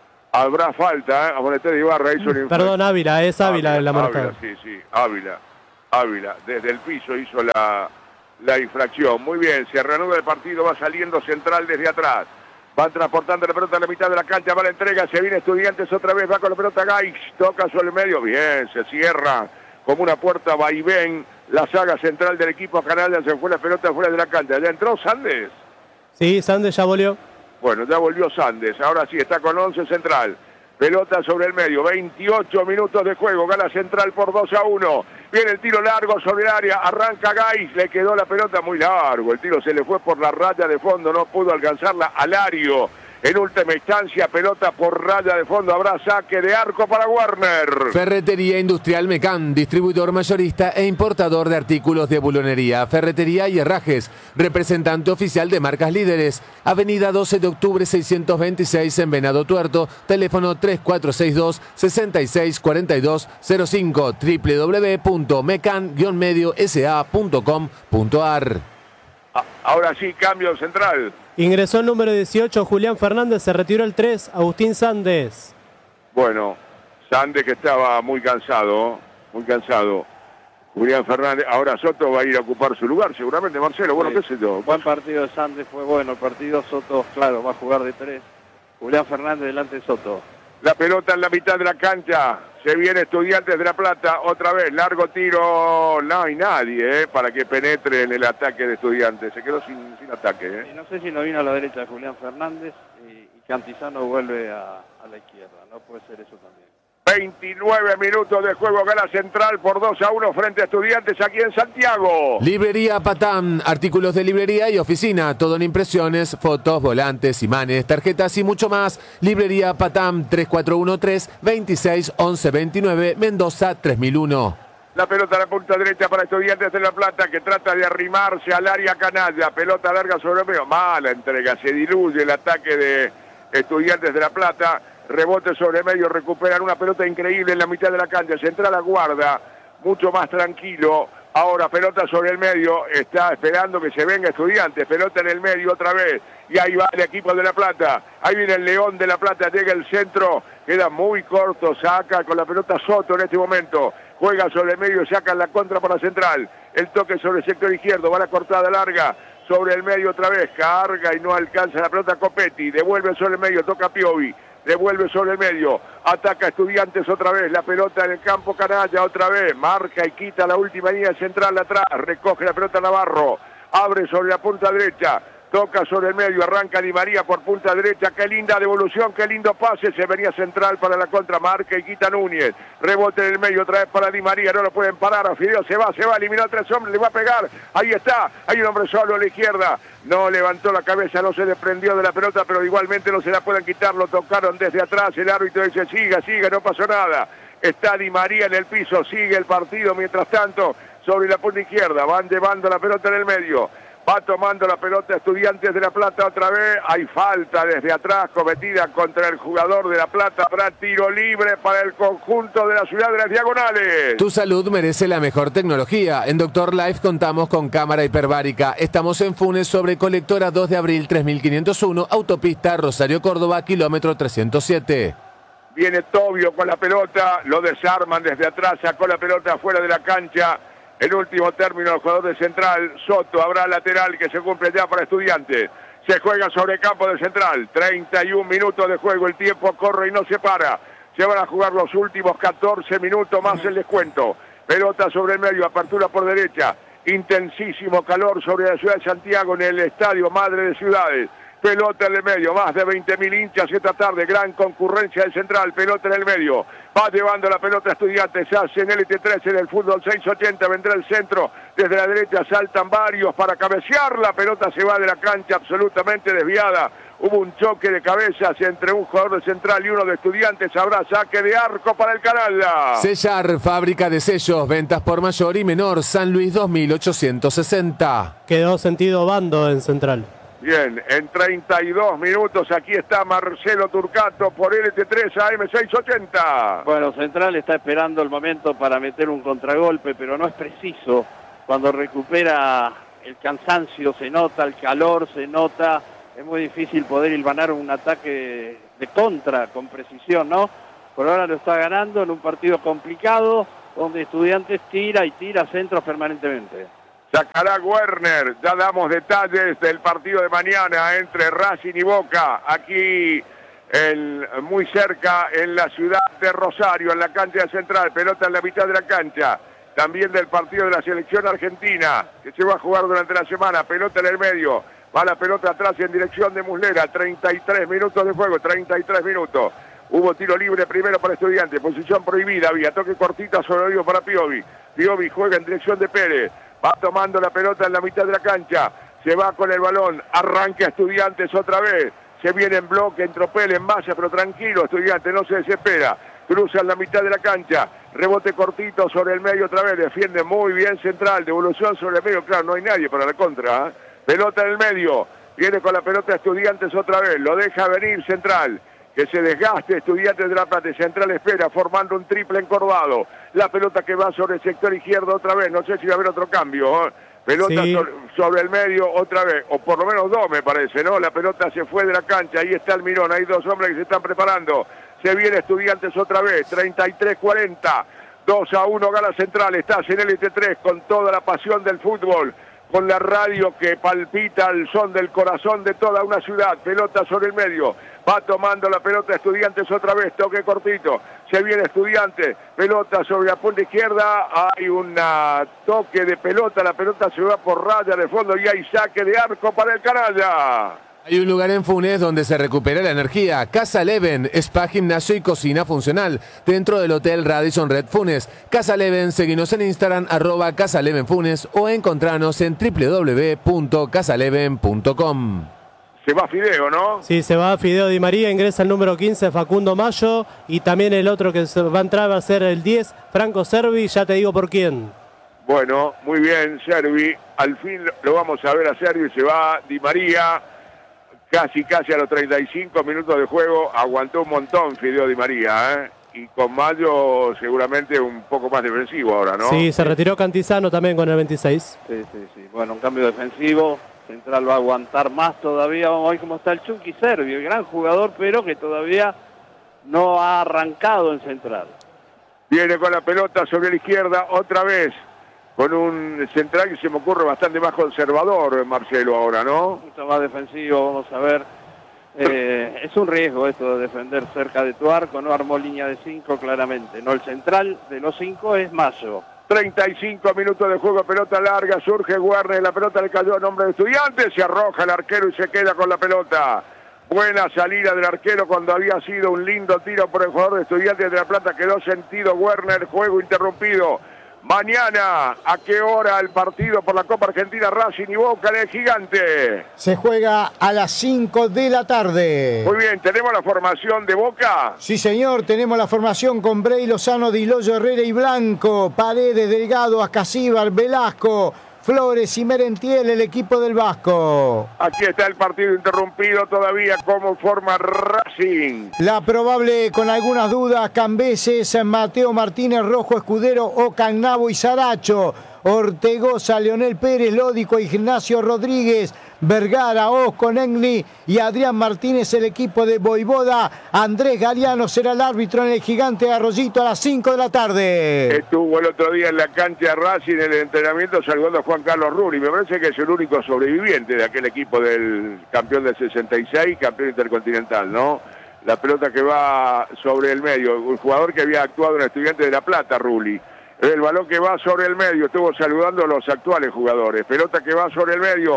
Habrá falta, ¿eh? Amonestado Ibarra hizo un... Perdón, Ávila, es Ávila el amonestado. Ávila, sí, sí, Ávila. Ávila, desde el piso hizo la, la infracción. Muy bien, se reanuda el partido, va saliendo Central desde atrás. Van transportando la pelota a la mitad de la cancha, va la entrega, se viene Estudiantes otra vez, va con la pelota Gais, toca sobre el medio, bien, se cierra como una puerta vaivén la saga central del equipo canalla, se fue la pelota fuera de la cancha. ¿Ya entró Sandes? Sí, Sandes ya volvió. Bueno, ya volvió Sandes, ahora sí, está con once Central. Pelota sobre el medio, veintiocho minutos de juego, gana Central por dos a uno. Viene el tiro largo sobre el área, arranca Gais, le quedó la pelota muy largo. El tiro se le fue por la raya de fondo, no pudo alcanzarla Alario. En última instancia, pelota por raya de fondo, habrá saque de arco para Warner. Ferretería Industrial Mecán, distribuidor mayorista e importador de artículos de bulonería, ferretería y herrajes, representante oficial de marcas líderes. Avenida doce de octubre seiscientos veintiséis en Venado Tuerto, teléfono tres cuatro seis dos, seis seis cuatro dos cero cinco, w w w punto mecan guion medio s a punto com punto a r. Ahora sí, cambio Central. Ingresó el número dieciocho, Julián Fernández, se retiró el tres, Agustín Sandes. Bueno, Sandes que estaba muy cansado, muy cansado. Julián Fernández, ahora Soto va a ir a ocupar su lugar, seguramente Marcelo, bueno, sí. Qué sé yo. Buen partido de Sandes, fue bueno el partido, Soto, claro, va a jugar de tres. Julián Fernández delante de Soto. La pelota en la mitad de la cancha, se viene Estudiantes de La Plata, otra vez, largo tiro, no hay nadie, ¿eh? Para que penetre en el ataque de Estudiantes, se quedó sin, sin ataque. ¿eh? Y no sé si no vino a la derecha de Julián Fernández y, y Cantizano vuelve a, a la izquierda, no puede ser eso también. veintinueve minutos de juego, gana Central por dos a uno frente a Estudiantes aquí en Santiago. Librería Patán, artículos de librería y oficina, todo en impresiones, fotos, volantes, imanes, tarjetas y mucho más. Librería Patán, tres cuatro uno tres, veintiséis once veintinueve, Mendoza tres mil uno. La pelota a la punta derecha para Estudiantes de La Plata, que trata de arrimarse al área canalla. Pelota larga sobre el medio, mala entrega, se diluye el ataque de Estudiantes de La Plata. Rebote sobre medio, recuperan una pelota increíble en la mitad de la cancha. Central aguarda, mucho más tranquilo. Ahora pelota sobre el medio, está esperando que se venga Estudiantes. Pelota en el medio otra vez. Y ahí va el equipo de La Plata. Ahí viene el León de La Plata, llega el centro. Queda muy corto, saca con la pelota Soto en este momento. Juega sobre el medio, saca la contra para Central. El toque sobre el sector izquierdo, va la cortada larga. Sobre el medio otra vez, carga y no alcanza la pelota Copetti. Devuelve sobre el medio, toca Piovi. Devuelve sobre el medio, ataca Estudiantes otra vez, la pelota en el campo canalla otra vez, marca y quita la última línea central atrás, recoge la pelota Navarro, abre sobre la punta derecha, toca sobre el medio, arranca Di María por punta derecha, qué linda devolución, qué lindo pase, se venía Central para la contra, marca y quita Núñez, rebote en el medio otra vez para Di María, no lo pueden parar, a Fideo se va, se va, eliminó a tres hombres, le va a pegar, ahí está, hay un hombre solo a la izquierda, no levantó la cabeza, no se desprendió de la pelota, pero igualmente no se la pueden quitar, lo tocaron desde atrás, el árbitro dice siga, siga, no pasó nada, está Di María en el piso, sigue el partido, mientras tanto, sobre la punta izquierda, van llevando la pelota en el medio, va tomando la pelota Estudiantes de La Plata otra vez, hay falta desde atrás cometida contra el jugador de La Plata, habrá tiro libre para el conjunto de la ciudad de las Diagonales. Tu salud merece la mejor tecnología. En Doctor Life contamos con cámara hiperbárica. Estamos en Funes sobre Colectora dos de abril tres mil quinientos uno, autopista Rosario Córdoba, kilómetro trescientos siete. Viene Tobio con la pelota, lo desarman desde atrás, sacó la pelota fuera de la cancha. El último término, el jugador de Central, Soto, habrá lateral que se cumple ya para Estudiantes. Se juega sobre campo de Central, treinta y un minutos de juego, el tiempo corre y no se para. Se van a jugar los últimos catorce minutos más el descuento. Pelota sobre el medio, apertura por derecha. Intensísimo calor sobre la ciudad de Santiago en el estadio Madre de Ciudades. pelota en el medio, más de veinte mil hinchas esta tarde, gran concurrencia del Central, pelota en el medio, va llevando la pelota Estudiantes, se hace en L T tres en el fútbol seiscientos ochenta, vendrá el centro, desde la derecha saltan varios para cabecear, la pelota se va de la cancha absolutamente desviada, hubo un choque de cabezas entre un jugador de Central y uno de Estudiantes, habrá saque de arco para el Canalla. Sellar, fábrica de sellos, ventas por mayor y menor, San Luis dos mil ochocientos sesenta. Quedó sentido bando en Central. Bien, en treinta y dos minutos aquí está Marcelo Turcato por L T tres A M seiscientos ochenta. Bueno, Central está esperando el momento para meter un contragolpe, pero no es preciso. Cuando recupera el cansancio se nota, el calor se nota. Es muy difícil poder hilvanar un ataque de contra con precisión, ¿no? Por ahora lo está ganando en un partido complicado, donde Estudiantes tira y tira centros permanentemente. Sacará Werner, ya damos detalles del partido de mañana entre Racing y Boca, aquí el, muy cerca en la ciudad de Rosario, en la cancha central, pelota en la mitad de la cancha. También del partido de la selección argentina, que se va a jugar durante la semana, pelota en el medio. Va la pelota atrás en dirección de Muslera, treinta y tres minutos de juego, treinta y tres minutos. Hubo tiro libre primero para Estudiantes, posición prohibida, había toque cortita sobre el oído para Piovi. Piovi juega en dirección de Pérez, va tomando la pelota en la mitad de la cancha, se va con el balón, arranca Estudiantes otra vez, se viene en bloque, en tropel, en masa, pero tranquilo, Estudiantes no se desespera. Cruza en la mitad de la cancha, rebote cortito sobre el medio otra vez, defiende muy bien Central, devolución sobre el medio, claro, no hay nadie para la contra, ¿eh? Pelota en el medio, viene con la pelota Estudiantes otra vez, lo deja venir Central, que se desgaste Estudiantes de La Plata, Central espera formando un triple encorvado, la pelota que va sobre el sector izquierdo otra vez, no sé si va a haber otro cambio, ¿eh? Pelota sí. sobre, sobre el medio otra vez, o por lo menos dos me parece, ¿no? La pelota se fue de la cancha, ahí está el Mirón, hay dos hombres que se están preparando, se viene Estudiantes otra vez, treinta y tres cuarenta, dos a uno gana Central, estás en L T tres con toda la pasión del fútbol, con la radio que palpita al son del corazón de toda una ciudad, pelota sobre el medio, va tomando la pelota Estudiantes otra vez, toque cortito, se viene Estudiantes, pelota sobre la punta izquierda, hay un toque de pelota, la pelota se va por raya de fondo y hay saque de arco para el Canalla. Hay un lugar en Funes donde se recupera la energía. Casa Leven, spa, gimnasio y cocina funcional. Dentro del Hotel Radisson Red Funes. Casa Leven, seguinos en Instagram, arroba Casa Leven Funes o encontranos en w w w punto casa leven punto com. Se va Fideo, ¿no? Sí, se va Fideo Di María, ingresa el número quince, Facundo Mayo, y también el otro que va a entrar va a ser el diez, Franco Servi, ya te digo por quién. Bueno, muy bien, Servi. Al fin lo vamos a ver a Servi, se va Di María. Casi, casi a los treinta y cinco minutos de juego, aguantó un montón Fideo Di María, ¿eh? Y con Mayo seguramente un poco más defensivo ahora, ¿no? Sí, se retiró Cantizano también con el veintiséis. Sí, sí, sí. Bueno, un cambio defensivo, Central va a aguantar más todavía. Vamos a ver cómo está el Chucky Servi, el gran jugador, pero que todavía no ha arrancado en Central. Viene con la pelota sobre la izquierda otra vez, con un Central que se me ocurre bastante más conservador, Marcelo, ahora, ¿no? Mucho más defensivo, vamos a ver. Eh, es un riesgo esto de defender cerca de tu arco, no armó línea de cinco claramente. No, el Central de los cinco es Mayo. treinta y cinco minutos de juego, pelota larga, surge Werner, la pelota le cayó a nombre de Estudiantes, se arroja el arquero y se queda con la pelota. Buena salida del arquero cuando había sido un lindo tiro por el jugador de Estudiantes de La Plata, quedó sentido Werner, juego interrumpido. Mañana, ¿a qué hora el partido por la Copa Argentina Racing y Boca en el Gigante? Se juega a las cinco de la tarde. Muy bien, ¿tenemos la formación de Boca? Sí, señor, tenemos la formación con Bray, Lozano, Di Loyo, Herrera y Blanco, Paredes, Delgado, Ascasíbar, Velasco, Flores y Merentiel, el equipo del Vasco. Aquí está el partido interrumpido todavía, ¿cómo forma Racing? La probable, con algunas dudas, Cambeses, Mateo Martínez, Rojo, Escudero, Ocagnabo y Saracho. Ortegoza, Leonel Pérez, Lódico, Ignacio Rodríguez, Vergara, Osco, Negni y Adrián Martínez, el equipo de Voivoda. Andrés Galeano será el árbitro en el Gigante Arroyito a las cinco de la tarde. Estuvo el otro día en la cancha de Racing en el entrenamiento saludando a Juan Carlos Rulli. Me parece que es el único sobreviviente de aquel equipo del campeón del sesenta y seis, campeón intercontinental, ¿no? La pelota que va sobre el medio, un jugador que había actuado en Estudiantes de La Plata, Rulli. El balón que va sobre el medio, estuvo saludando a los actuales jugadores. Pelota que va sobre el medio,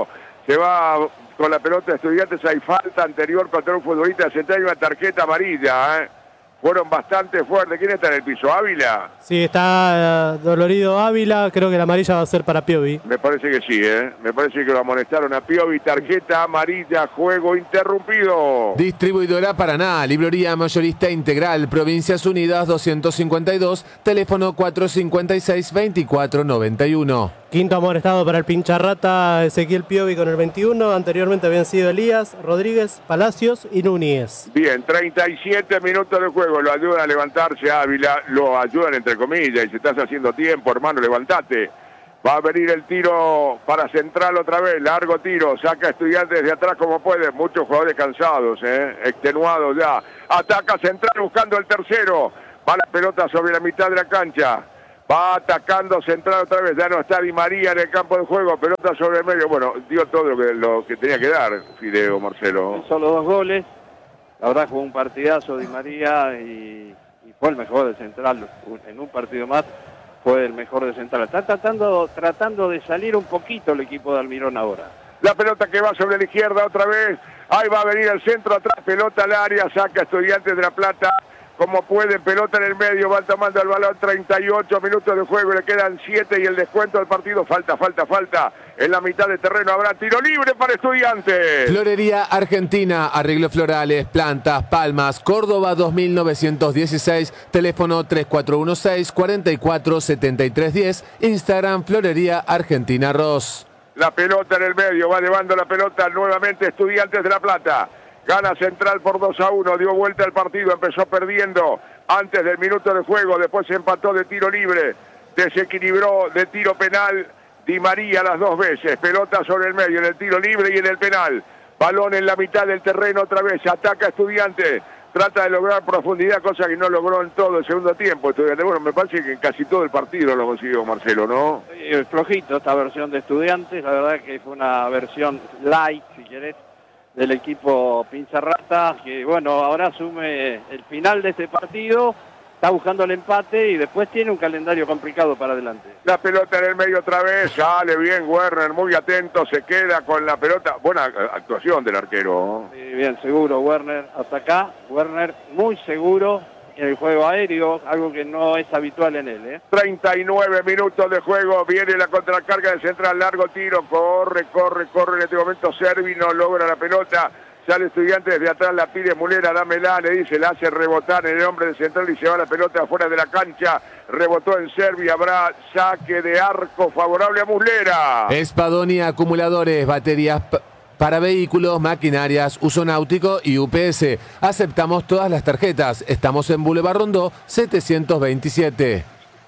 Se va con la pelota de Estudiantes, hay falta anterior contra un futbolista central y una tarjeta amarilla, ¿eh? Fueron bastante fuertes. ¿Quién está en el piso? ¿Ávila? Sí, está uh, dolorido Ávila. Creo que la amarilla va a ser para Piovi. Me parece que sí, ¿eh? Me parece que lo amonestaron a Piovi. Tarjeta amarilla, juego interrumpido. Distribuidora Paraná, librería mayorista integral, Provincias Unidas doscientos cincuenta y dos, teléfono cuatro cinco seis, veinticuatro noventa y uno. Quinto amonestado para el pincharrata Ezequiel Piovi con el veintiuno. Anteriormente habían sido Elías, Rodríguez, Palacios y Núñez. Bien, treinta y siete minutos de juego. Lo ayudan a levantarse Ávila. Lo ayudan entre comillas. Y si estás haciendo tiempo, hermano, levantate. Va a venir el tiro para Central otra vez. Largo tiro. Saca Estudiantes de atrás como puede. Muchos jugadores cansados, ¿eh? Extenuados ya. Ataca Central buscando el tercero. Va la pelota sobre la mitad de la cancha. Va atacando Central otra vez, ya no está Di María en el campo de juego, pelota sobre el medio. Bueno, dio todo lo que, lo que tenía que dar, Fideo, Marcelo. Solo dos goles, la verdad jugó un partidazo Di María y, y fue el mejor de Central. En un partido más fue el mejor de Central. Está tratando, tratando de salir un poquito el equipo de Almirón ahora. La pelota que va sobre la izquierda otra vez, ahí va a venir el centro atrás, pelota al área, saca Estudiantes de La Plata. Como puede, pelota en el medio, va tomando el balón, treinta y ocho minutos de juego, le quedan siete y el descuento del partido, falta, falta, falta, en la mitad de terreno habrá tiro libre para Estudiantes. Florería Argentina, arreglos florales, plantas, palmas, Córdoba dos mil novecientos dieciséis, teléfono tres cuatro uno seis, cuatro cuatro siete tres uno cero, Instagram Florería Argentina Ross. La pelota en el medio, va llevando la pelota nuevamente Estudiantes de La Plata. Gana Central por dos a uno, dio vuelta al partido, empezó perdiendo antes del minuto de juego, después se empató de tiro libre, desequilibró de tiro penal Di María las dos veces, pelota sobre el medio en el tiro libre y en el penal, balón en la mitad del terreno otra vez, ataca Estudiantes, trata de lograr profundidad, cosa que no logró en todo el segundo tiempo Estudiantes. Bueno, me parece que en casi todo el partido lo consiguió Marcelo, ¿no? Sí, flojito esta versión de Estudiantes, la verdad que fue una versión light, si querés, del equipo Pincharrata, que bueno, ahora asume el final de este partido, está buscando el empate y después tiene un calendario complicado para adelante. La pelota en el medio otra vez, sale bien Werner, muy atento, se queda con la pelota, buena actuación del arquero. Sí, bien, seguro Werner, hasta acá, Werner muy seguro en el juego aéreo, algo que no es habitual en él, ¿eh? treinta y nueve minutos de juego, viene la contracarga de Central, largo tiro, corre, corre, corre en este momento Servi, no logra la pelota, sale Estudiantes desde atrás, la pide Mulera, dámela, le dice, la hace rebotar en el hombre de Central y se va la pelota afuera de la cancha, rebotó en Servi, habrá saque de arco favorable a Mulera. Espadoni Acumuladores, baterías para vehículos, maquinarias, uso náutico y U P S. Aceptamos todas las tarjetas. Estamos en Boulevard Rondó setecientos veintisiete.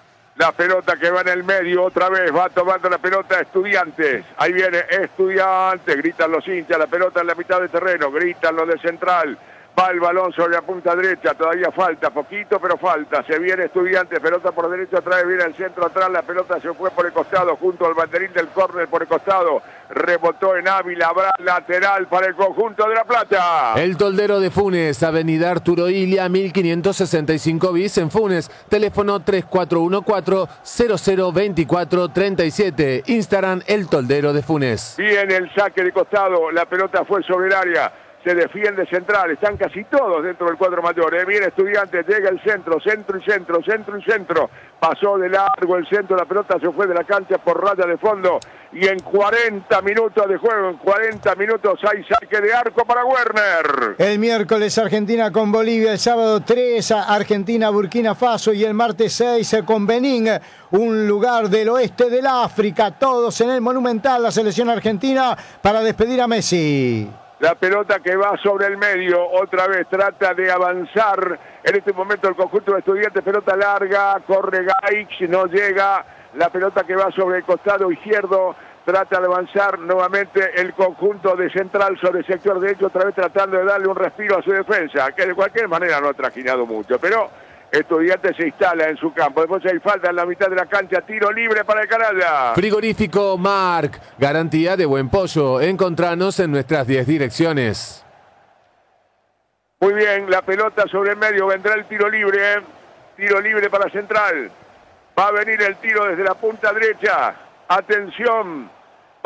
La pelota que va en el medio, otra vez va tomando la pelota Estudiantes. Ahí viene Estudiantes, gritan los hinchas, la pelota en la mitad del terreno, gritan los de Central. Va el balón sobre la punta derecha, todavía falta, poquito pero falta. Se viene Estudiantes, pelota por derecha, otra vez viene el centro atrás, la pelota se fue por el costado, junto al banderín del córner por el costado. Rebotó en Ávila, habrá lateral para el conjunto de La Plata. El Toldero de Funes, avenida Arturo Ilia, mil quinientos sesenta y cinco bis en Funes. Teléfono tres cuatro uno cuatro, cero cero dos cuatro tres siete. Instagram El Toldero de Funes. Viene el saque de costado, la pelota fue sobre el área. Se defiende Central, están casi todos dentro del cuadro mayor, ¿eh? Viene Estudiantes, llega el centro, centro y centro, centro y centro, pasó de largo el centro, la pelota se fue de la cancha por raya de fondo y en cuarenta minutos de juego, en cuarenta minutos hay saque de arco para Werner. El miércoles Argentina con Bolivia, el sábado tres Argentina, Burkina Faso y el martes seis con Benín, un lugar del oeste del África, todos en el Monumental, la selección argentina para despedir a Messi. La pelota que va sobre el medio, otra vez trata de avanzar. En este momento el conjunto de Estudiantes, pelota larga, corre Gaix, no llega. La pelota que va sobre el costado izquierdo, trata de avanzar nuevamente el conjunto de Central sobre el sector derecho, otra vez tratando de darle un respiro a su defensa, que de cualquier manera no ha trajinado mucho, pero Estudiantes se instala en su campo. Después hay falta en la mitad de la cancha, tiro libre para el canalla. Frigorífico Marc, garantía de buen pollo. Encontranos en nuestras diez direcciones. Muy bien, la pelota sobre el medio, vendrá el tiro libre, ¿eh? Tiro libre para Central. Va a venir el tiro desde la punta derecha. Atención,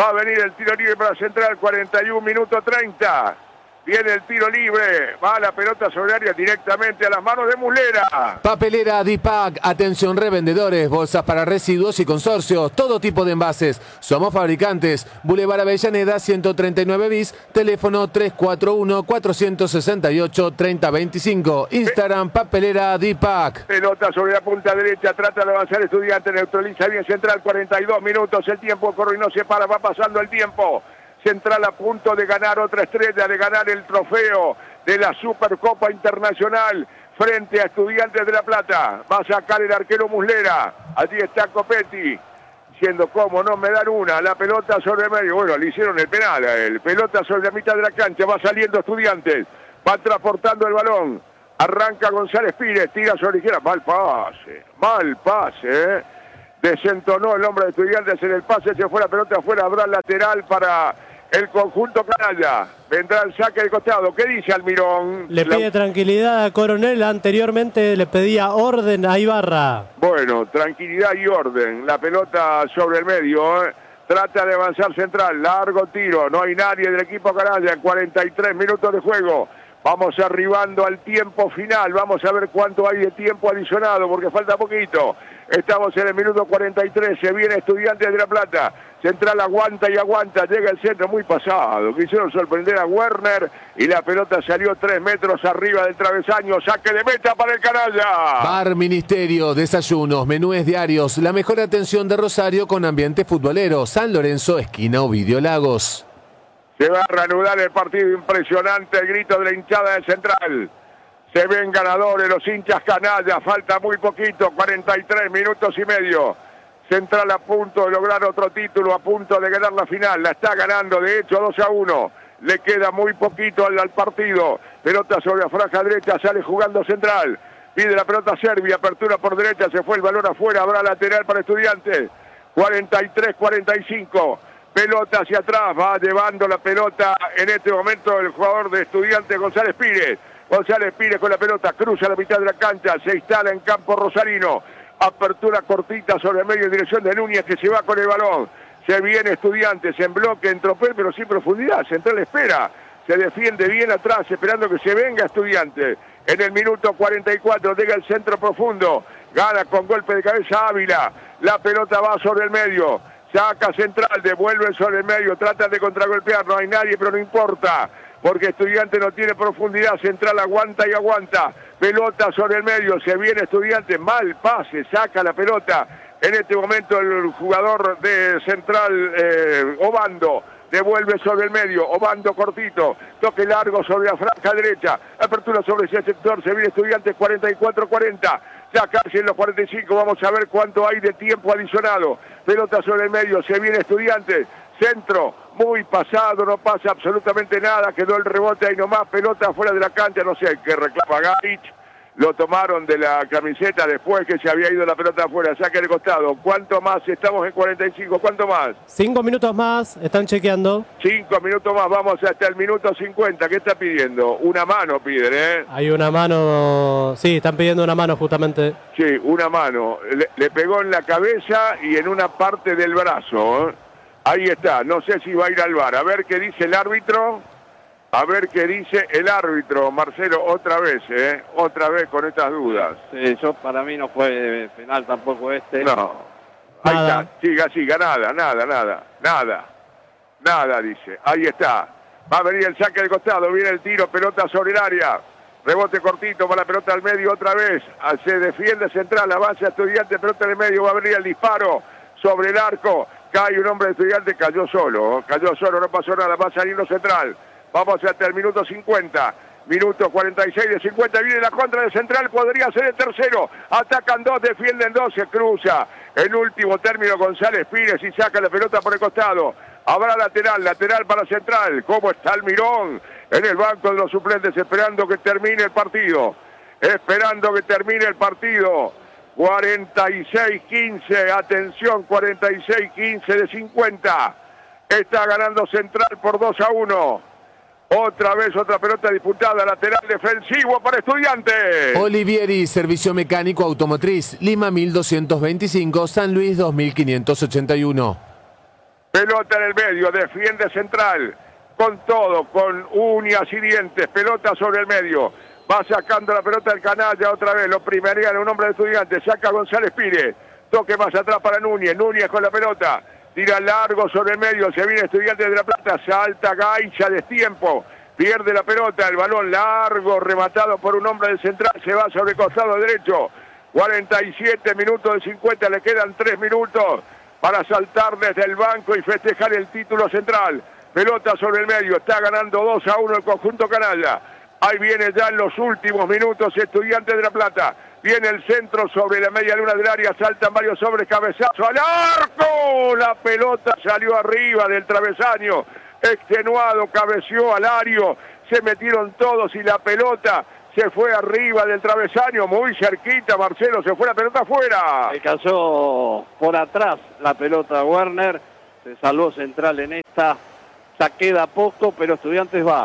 Va a venir el tiro libre para Central, cuarenta y un minutos treinta. Viene el tiro libre, va la pelota sobre área directamente a las manos de Muslera. Papelera Dipac, atención revendedores, bolsas para residuos y consorcios, todo tipo de envases. Somos fabricantes. Boulevard Avellaneda ciento treinta y nueve bis, teléfono tres cuatro uno, cuatro seis ocho, tres cero dos cinco. Instagram Papelera Dipac. Pelota sobre la punta derecha, trata de avanzar Estudiante, neutraliza bien Central, cuarenta y dos minutos, el tiempo corre y no se para, va pasando el tiempo. Central a punto de ganar otra estrella, de ganar el trofeo de la Supercopa Internacional frente a Estudiantes de La Plata. Va a sacar el arquero Muslera. Allí está Copetti, diciendo cómo no me dan una. La pelota sobre el medio. Bueno, le hicieron el penal a él. Pelota sobre la mitad de la cancha. Va saliendo Estudiantes. Va transportando el balón. Arranca González Pires. Tira sobre la izquierda. Mal pase. Mal pase, ¿eh? Desentonó el hombre de Estudiantes en el pase. Se fue la pelota afuera. Habrá lateral para el conjunto canalla. Vendrá el saque de costado. ¿Qué dice Almirón? Le pide La... tranquilidad a Coronel. Anteriormente le pedía orden a Ibarra. Bueno, tranquilidad y orden. La pelota sobre el medio. ¿eh? Trata de avanzar Central. Largo tiro. No hay nadie del equipo canalla. En cuarenta y tres minutos de juego. Vamos arribando al tiempo final. Vamos a ver cuánto hay de tiempo adicionado porque falta poquito. Estamos en el minuto cuarenta y tres. Se viene Estudiantes de La Plata. Central aguanta y aguanta. Llega el centro muy pasado. Quisieron sorprender a Werner y la pelota salió tres metros arriba del travesaño. Saque de meta para el canalla. Bar Ministerio, desayunos, menúes diarios. La mejor atención de Rosario con ambiente futbolero. San Lorenzo, esquina Ovidio Lagos. Se va a reanudar el partido, impresionante el grito de la hinchada de Central. Se ven ganadores los hinchas canallas, falta muy poquito, cuarenta y tres minutos y medio. Central a punto de lograr otro título, a punto de ganar la final, la está ganando de hecho dos a uno. Le queda muy poquito al, al partido, pelota sobre la franja derecha, sale jugando Central. Pide la pelota Serbia, apertura por derecha, se fue el balón afuera, habrá lateral para Estudiantes. cuarenta y tres cuarenta y cinco. Pelota hacia atrás, va llevando la pelota en este momento el jugador de Estudiantes González Pires. González Pires con la pelota, cruza la mitad de la cancha, se instala en campo rosarino. Apertura cortita sobre el medio en dirección de Núñez que se va con el balón. Se viene Estudiantes en bloque, en tropel, pero sin profundidad. Central espera, se defiende bien atrás, esperando que se venga Estudiantes. En el minuto cuarenta y cuatro llega el centro profundo, gana con golpe de cabeza Ávila. La pelota va sobre el medio. Saca Central, devuelve sobre el medio, trata de contragolpear, no hay nadie, pero no importa, porque Estudiante no tiene profundidad, Central aguanta y aguanta, pelota sobre el medio, se viene Estudiante, mal pase, saca la pelota, en este momento el jugador de Central, eh, Obando, devuelve sobre el medio, Obando cortito, toque largo sobre la franja derecha, apertura sobre ese sector, se viene Estudiante cuarenta y cuatro cuarenta. Ya casi en los cuarenta y cinco, vamos a ver cuánto hay de tiempo adicionado. Pelota sobre el medio, se viene Estudiantes. Centro, muy pasado, no pasa absolutamente nada. Quedó el rebote ahí nomás, pelota fuera de la cancha, no sé qué reclama Gaich. Lo tomaron de la camiseta después que se había ido la pelota afuera. Saque de costado. ¿Cuánto más? Estamos en cuarenta y cinco. ¿Cuánto más? Cinco minutos más. Están chequeando. Cinco minutos más. Vamos hasta el minuto cincuenta. ¿Qué está pidiendo? Una mano piden, ¿eh? Hay una mano. Sí, están pidiendo una mano justamente. Sí, una mano. Le, le pegó en la cabeza y en una parte del brazo, ¿eh? Ahí está. No sé si va a ir al V A R. A ver qué dice el árbitro. A ver qué dice el árbitro, Marcelo, otra vez, ¿eh? Otra vez con estas dudas. Sí, yo para mí no fue penal tampoco este. No. Ahí Nada. está, siga, siga, nada, nada, nada, nada. Nada, dice. Ahí está. Va a venir el saque de costado, viene el tiro, pelota sobre el área. Rebote cortito para la pelota al medio otra vez. Se defiende Central, avanza Estudiante, pelota en el medio, va a venir el disparo sobre el arco. Cae un hombre de Estudiante, cayó solo, cayó solo, no pasó nada, va a salir Central. Vamos hasta el minuto cincuenta. Minuto cuarenta y seis de cincuenta. Viene la contra de Central. Podría ser el tercero. Atacan dos, defienden dos. Se cruza. En último término González Pires y saca la pelota por el costado. Habrá lateral. Lateral para Central. ¿Cómo está Almirón? En el banco de los suplentes esperando que termine el partido. Esperando que termine el partido. cuarenta y seis quince. Atención. cuarenta y seis quince de cincuenta. Está ganando Central por dos a uno. Otra vez otra pelota disputada, lateral defensivo para Estudiantes. Olivieri, servicio mecánico automotriz, Lima mil doscientos veinticinco, San Luis dos mil quinientos ochenta y uno. Pelota en el medio, defiende Central. Con todo, con uñas y dientes. Pelota sobre el medio. Va sacando la pelota del canalla otra vez. Lo primería un hombre de Estudiantes. Saca González Pires. Toque más atrás para Núñez. Núñez con la pelota. Tira largo sobre el medio. Se viene Estudiantes de La Plata. Salta Gaicha, destiempo. Pierde la pelota. El balón largo, rematado por un hombre del Central. Se va sobre el costado derecho. cuarenta y siete minutos de cincuenta. Le quedan tres minutos para saltar desde el banco y festejar el título Central. Pelota sobre el medio. Está ganando dos a uno el conjunto canalla. Ahí viene ya en los últimos minutos Estudiantes de La Plata. Viene el centro sobre la media luna del área. Saltan varios sobres, cabezazo al arco. La pelota salió arriba del travesaño. Extenuado, cabeció al área. Se metieron todos y la pelota se fue arriba del travesaño. Muy cerquita, Marcelo. Se fue la pelota afuera. Alcanzó por atrás la pelota Werner. Se salvó Central en esta. Ya queda poco, pero Estudiantes va.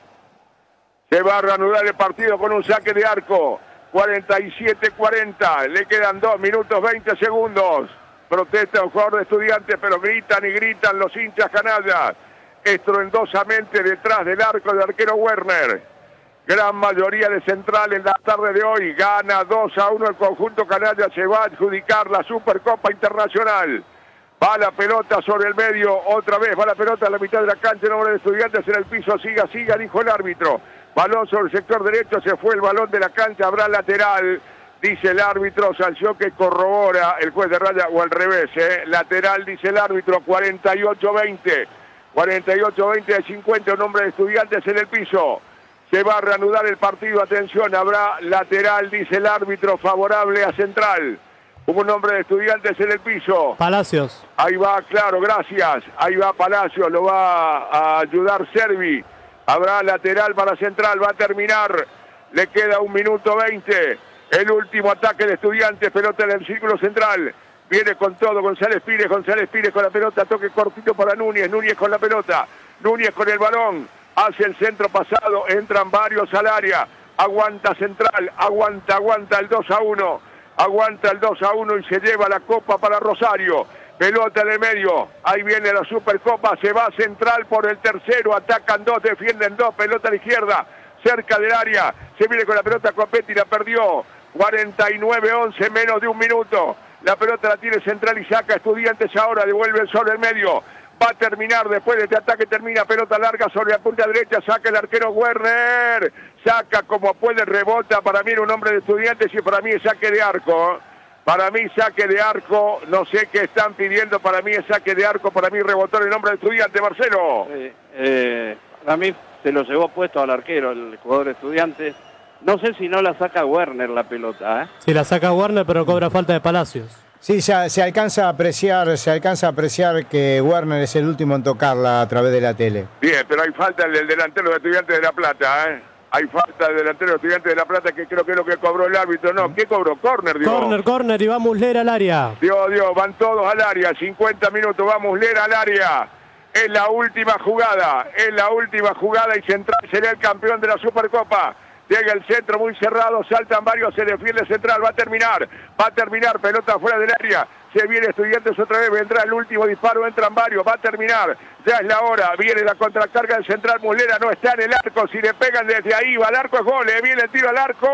Se va a reanudar el partido con un saque de arco. cuarenta y siete cuarenta. Le quedan dos minutos veinte segundos. Protesta un jugador de Estudiantes, pero gritan y gritan los hinchas canallas. Estruendosamente detrás del arco del arquero Werner. Gran mayoría de Central en la tarde de hoy. Gana dos a uno el conjunto canalla. Se va a adjudicar la Supercopa Internacional. Va la pelota sobre el medio. Otra vez va la pelota a la mitad de la cancha. El nombre de Estudiantes en el piso. Siga, siga, dijo el árbitro. Balón sobre el sector derecho, se fue el balón de la cancha, habrá lateral, dice el árbitro, sanción que corrobora el juez de raya, o al revés, ¿eh? Lateral, dice el árbitro, cuarenta y ocho veinte, cuarenta y ocho veinte de cincuenta, un hombre de Estudiantes en el piso. Se va a reanudar el partido, atención, habrá lateral, dice el árbitro, favorable a Central. Un hombre de Estudiantes en el piso. Palacios. Ahí va, claro, gracias, ahí va Palacios, lo va a ayudar Servi. Habrá lateral para Central, va a terminar, le queda un minuto veinte, el último ataque de Estudiantes, pelota en el círculo central, viene con todo González Pires, González Pires con la pelota, toque cortito para Núñez, Núñez con la pelota, Núñez con el balón, hace el centro pasado, entran varios al área, aguanta Central, aguanta, aguanta el dos a uno, aguanta el dos a uno y se lleva la copa para Rosario. Pelota en el medio, ahí viene la Supercopa, se va Central por el tercero, atacan dos, defienden dos, pelota a la izquierda, cerca del área, se viene con la pelota Copetti, la perdió, cuarenta y nueve once, menos de un minuto, la pelota la tiene Central y saca Estudiantes ahora, devuelve sobre el medio, va a terminar después de este ataque, termina pelota larga sobre la punta derecha, saca el arquero Werner, saca como puede, rebota, para mí era un hombre de Estudiantes y para mí es saque de arco. Para mí saque de arco, no sé qué están pidiendo, para mí es saque de arco, para mí rebotó en el nombre de Estudiante, Marcelo. Eh, eh, para mí se lo llevó puesto al arquero, el jugador de Estudiantes. No sé si no la saca Werner la pelota, ¿eh? Sí, la saca Werner, pero cobra falta de Palacios. Sí, se, se alcanza a apreciar, se alcanza a apreciar que Werner es el último en tocarla a través de la tele. Bien, pero hay falta del delantero de Estudiantes de La Plata, ¿eh? Hay falta del delantero de Estudiantes de La Plata, que creo que es lo que cobró el árbitro. No, ¿qué cobró? Córner, digo. Córner, córner, y va Muslera al área. Dios, Dios, van todos al área. cincuenta minutos, va Muslera al área. Es la última jugada, es la última jugada y Central será el campeón de la Supercopa. Llega el centro muy cerrado, saltan varios, se defiende Central, va a terminar, va a terminar, pelota fuera del área. Se viene Estudiantes otra vez, vendrá el último disparo, entran varios, va a terminar, ya es la hora, viene la contracarga del Central, Muslera no está en el arco, si le pegan desde ahí, va al arco, es gol, viene el tiro al arco,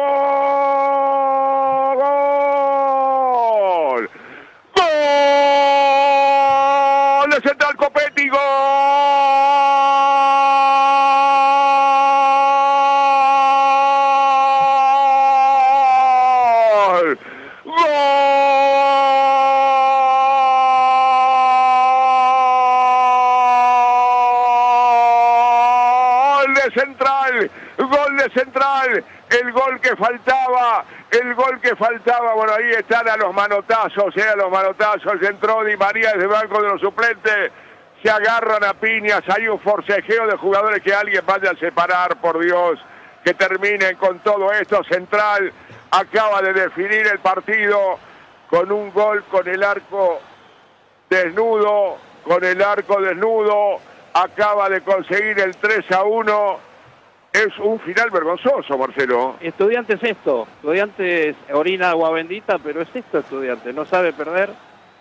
gol, gol de Central Copetti, gol. Central, gol de Central, el gol que faltaba, el gol que faltaba, bueno, ahí están a los manotazos, eh, a los manotazos, entró Di María desde el banco de los suplentes, se agarran a piñas, hay un forcejeo de jugadores que alguien vaya a separar, por Dios, que terminen con todo esto. Central acaba de definir el partido con un gol con el arco desnudo, con el arco desnudo, acaba de conseguir el tres a uno. Es un final vergonzoso, Marcelo. Estudiantes esto, Estudiantes orina agua bendita, pero es esto Estudiantes, no sabe perder.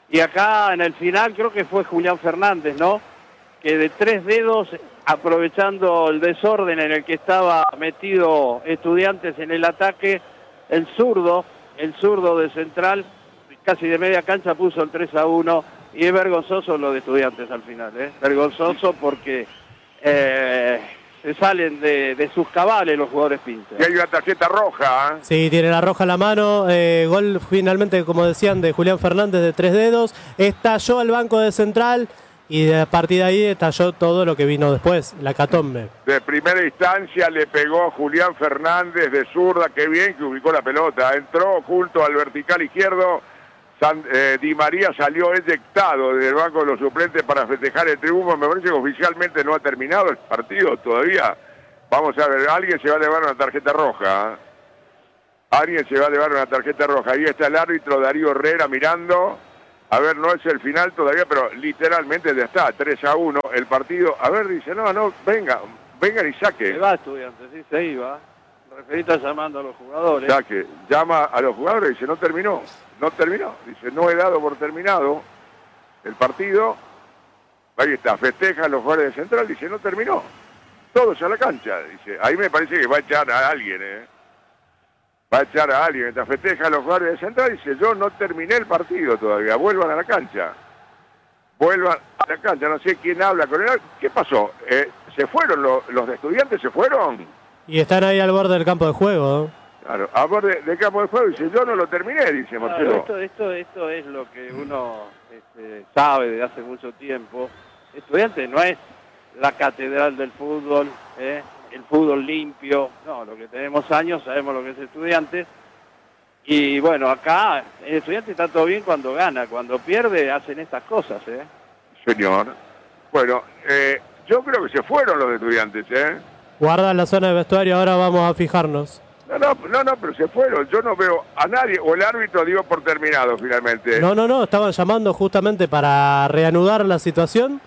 Y acá en el final creo que fue Julián Fernández, ¿no? Que de tres dedos, aprovechando el desorden en el que estaba metido Estudiantes en el ataque, el zurdo, el zurdo de Central, casi de media cancha puso el tres a uno, y es vergonzoso lo de Estudiantes al final, ¿eh? Vergonzoso porque eh, se salen de, de sus cabales los jugadores pinches. Y hay una tarjeta roja, ¿eh? Sí, tiene la roja en la mano. Eh, gol finalmente, como decían, de Julián Fernández de tres dedos. Estalló al banco de Central y a partir de ahí estalló todo lo que vino después, la catombe. De primera instancia le pegó Julián Fernández de zurda, qué bien que ubicó la pelota. Entró junto al vertical izquierdo. San, eh, Di María salió eyectado del banco de los suplentes para festejar el triunfo. Me parece que oficialmente no ha terminado el partido todavía. Vamos a ver, alguien se va a llevar una tarjeta roja. ¿eh? Alguien se va a llevar una tarjeta roja. Ahí está el árbitro Darío Herrera mirando. A ver, no es el final todavía, pero literalmente ya está, tres a uno el partido. A ver, dice, no, no, venga, vengan y saque. Se va Estudiantes, sí, se iba. Referí está llamando a los jugadores. Saque, llama a los jugadores y dice, no terminó, no terminó. Dice, no he dado por terminado el partido. Ahí está, festeja a los jugadores de Central, dice, no terminó. Todos a la cancha, dice. Ahí me parece que va a echar a alguien, ¿eh? Va a echar a alguien. Mientras festeja a los jugadores de Central, dice, yo no terminé el partido todavía, vuelvan a la cancha. Vuelvan a la cancha, no sé quién habla con él. ¿Qué pasó? Eh, ¿Se fueron los, los de Estudiantes? ¿Se fueron? Y están ahí al borde del campo de juego, ¿no? Claro, a borde del campo de juego, dice, yo no lo terminé, dice Marcelo. Claro, esto, esto, esto es lo que uno este, sabe de hace mucho tiempo. Estudiantes no es la catedral del fútbol, ¿eh? El fútbol limpio, no, lo que tenemos años, sabemos lo que es Estudiantes. Y bueno, acá el Estudiante está todo bien cuando gana, cuando pierde hacen estas cosas, ¿eh? Señor. Bueno, eh, yo creo que se fueron los de Estudiantes, ¿eh? Guarda la zona de vestuario, ahora vamos a fijarnos. No, no, no, no, pero se fueron. Yo no veo a nadie, o el árbitro dio por terminado finalmente. No, no, no, estaban llamando justamente para reanudar la situación,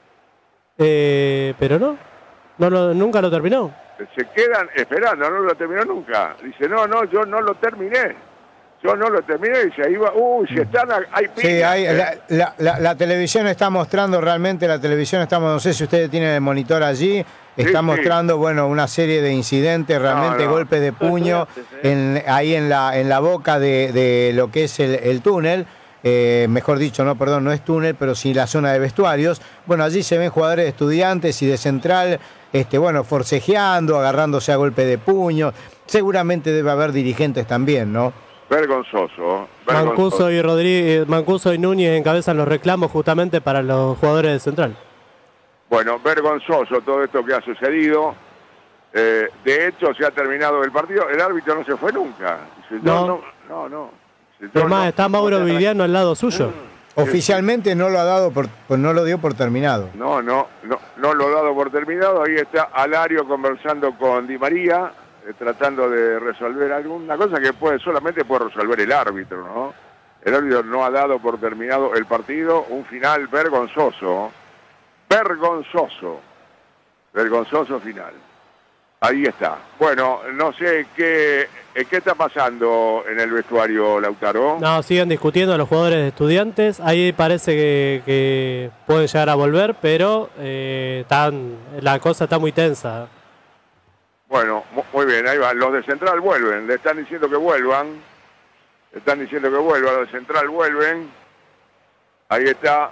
eh, pero no, no lo, nunca lo terminó. Se quedan esperando, no lo terminó nunca. Dice, no, no, yo no lo terminé. Yo no lo terminé, dice, ahí va, uy, si están, hay piñas. Sí, hay, la, la, la, la televisión está mostrando realmente, la televisión estamos, no sé si ustedes tienen el monitor allí, está sí, mostrando, sí. bueno, una serie de incidentes, realmente no, no. golpes de puño en, ahí en la, en la boca de, de lo que es el, el túnel. Eh, mejor dicho, no, perdón, no es túnel, pero sí la zona de vestuarios. Bueno, allí se ven jugadores de Estudiantes y de Central, este, bueno, forcejeando, agarrándose a golpe de puño. Seguramente debe haber dirigentes también, ¿no? Vergonzoso, vergonzoso. Mancuso y Rodríguez, Mancuso y Núñez encabezan los reclamos justamente para los jugadores de Central. Bueno, vergonzoso todo esto que ha sucedido. Eh, de hecho, se ha terminado el partido. El árbitro no se fue nunca. Dice, no, no, no. no. Dice, Además, no, está Mauro Viviano al lado suyo. Oficialmente no lo ha dado por, pues no lo dio por terminado. No, no, no, no lo ha dado por terminado. Ahí está Alario conversando con Di María, eh, tratando de resolver alguna cosa que puede solamente puede resolver el árbitro, ¿no? El árbitro no ha dado por terminado el partido. Un final vergonzoso, vergonzoso, vergonzoso final. Ahí está. Bueno, no sé qué, qué está pasando en el vestuario, Lautaro. No, siguen discutiendo los jugadores de Estudiantes. Ahí parece que, que pueden llegar a volver, pero eh, están, la cosa está muy tensa. Bueno, muy bien, ahí van. Los de Central vuelven. Le están diciendo que vuelvan. Le están diciendo que vuelvan. Los de Central vuelven. Ahí está.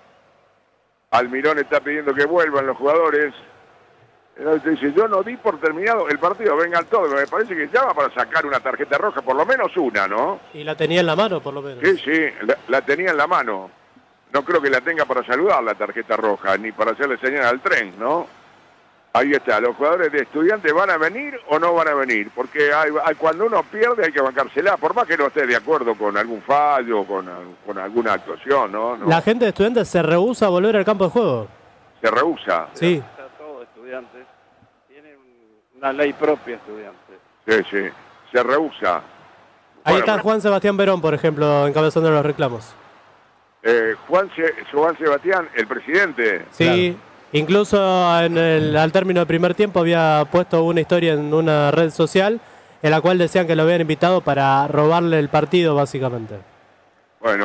Almirón está pidiendo que vuelvan los jugadores. Dice, yo no di por terminado el partido, vengan todos. Me parece que llama para sacar una tarjeta roja, por lo menos una, ¿no? Y la tenía en la mano, por lo menos. Sí, sí, la, la tenía en la mano. No creo que la tenga para saludar la tarjeta roja, ni para hacerle señal al tren, ¿no? Ahí está, los jugadores de Estudiantes van a venir o no van a venir, porque hay, hay, cuando uno pierde hay que bancársela, por más que no esté de acuerdo con algún fallo, con, con alguna actuación, ¿no? ¿no? La gente de Estudiantes se rehúsa a volver al campo de juego. Se rehúsa. Sí. Estudiantes tienen una ley propia, Estudiantes. Sí, sí, se rehúsa. Ahí bueno, está pero... Juan Sebastián Verón, por ejemplo, encabezando los reclamos. Eh, Juan, Se... Juan Sebastián, el presidente. Sí, claro. Incluso en el, al término del primer tiempo había puesto una historia en una red social en la cual decían que lo habían invitado para robarle el partido, básicamente. Bueno,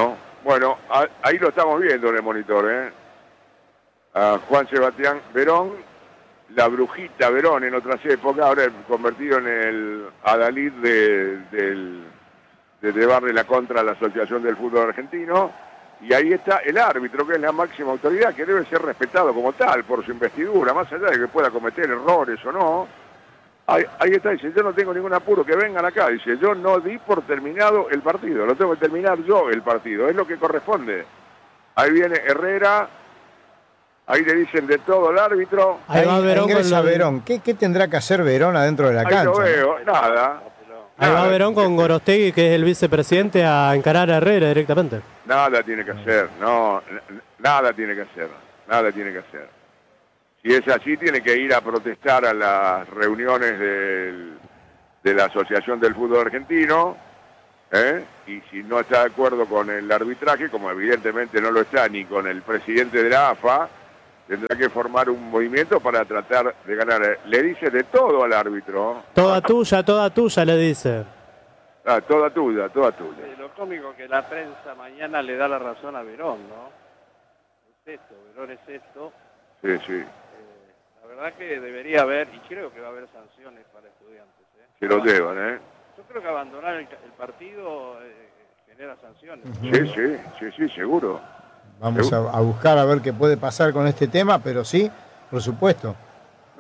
Bueno, a, ahí lo estamos viendo en el monitor, ¿eh? A Juan Sebastián Verón, la brujita Verón en otras épocas, ahora convertido en el adalid de, del, de llevarle la contra a la Asociación del Fútbol Argentino. Y ahí está el árbitro, que es la máxima autoridad, que debe ser respetado como tal por su investidura, más allá de que pueda cometer errores o no. Ahí, ahí está, dice, yo no tengo ningún apuro, que vengan acá. Dice, yo no di por terminado el partido, lo tengo que terminar yo el partido, es lo que corresponde. Ahí viene Herrera, ahí le dicen de todo al árbitro. Ahí, ahí va Verón. Ahí con Verón. ¿Qué, ¿Qué tendrá que hacer Verón adentro de la ahí cancha? Lo veo, ¿no? nada. Ahí va Verón con Gorostegui, que es el vicepresidente, a encarar a Herrera directamente. Nada tiene que hacer, no, nada tiene que hacer, nada tiene que hacer. Si es así, tiene que ir a protestar a las reuniones del, de la Asociación del Fútbol Argentino, ¿eh? Y si no está de acuerdo con el arbitraje, como evidentemente no lo está ni con el presidente de la A F A, tendrá que formar un movimiento para tratar de ganar. Le dice de todo al árbitro. Toda tuya, toda tuya, le dice. Ah, toda tuya, toda tuya. Eh, lo cómico que la prensa mañana le da la razón a Verón, ¿no? Es esto, Verón es esto. Sí, sí. La verdad que debería haber, y creo que va a haber sanciones para estudiantes. ¿eh? Se lo llevan, ¿eh? Yo creo que abandonar el, el partido eh, genera sanciones. Sí, sí, sí, sí, seguro. Vamos a, a buscar a ver qué puede pasar con este tema, pero sí, por supuesto.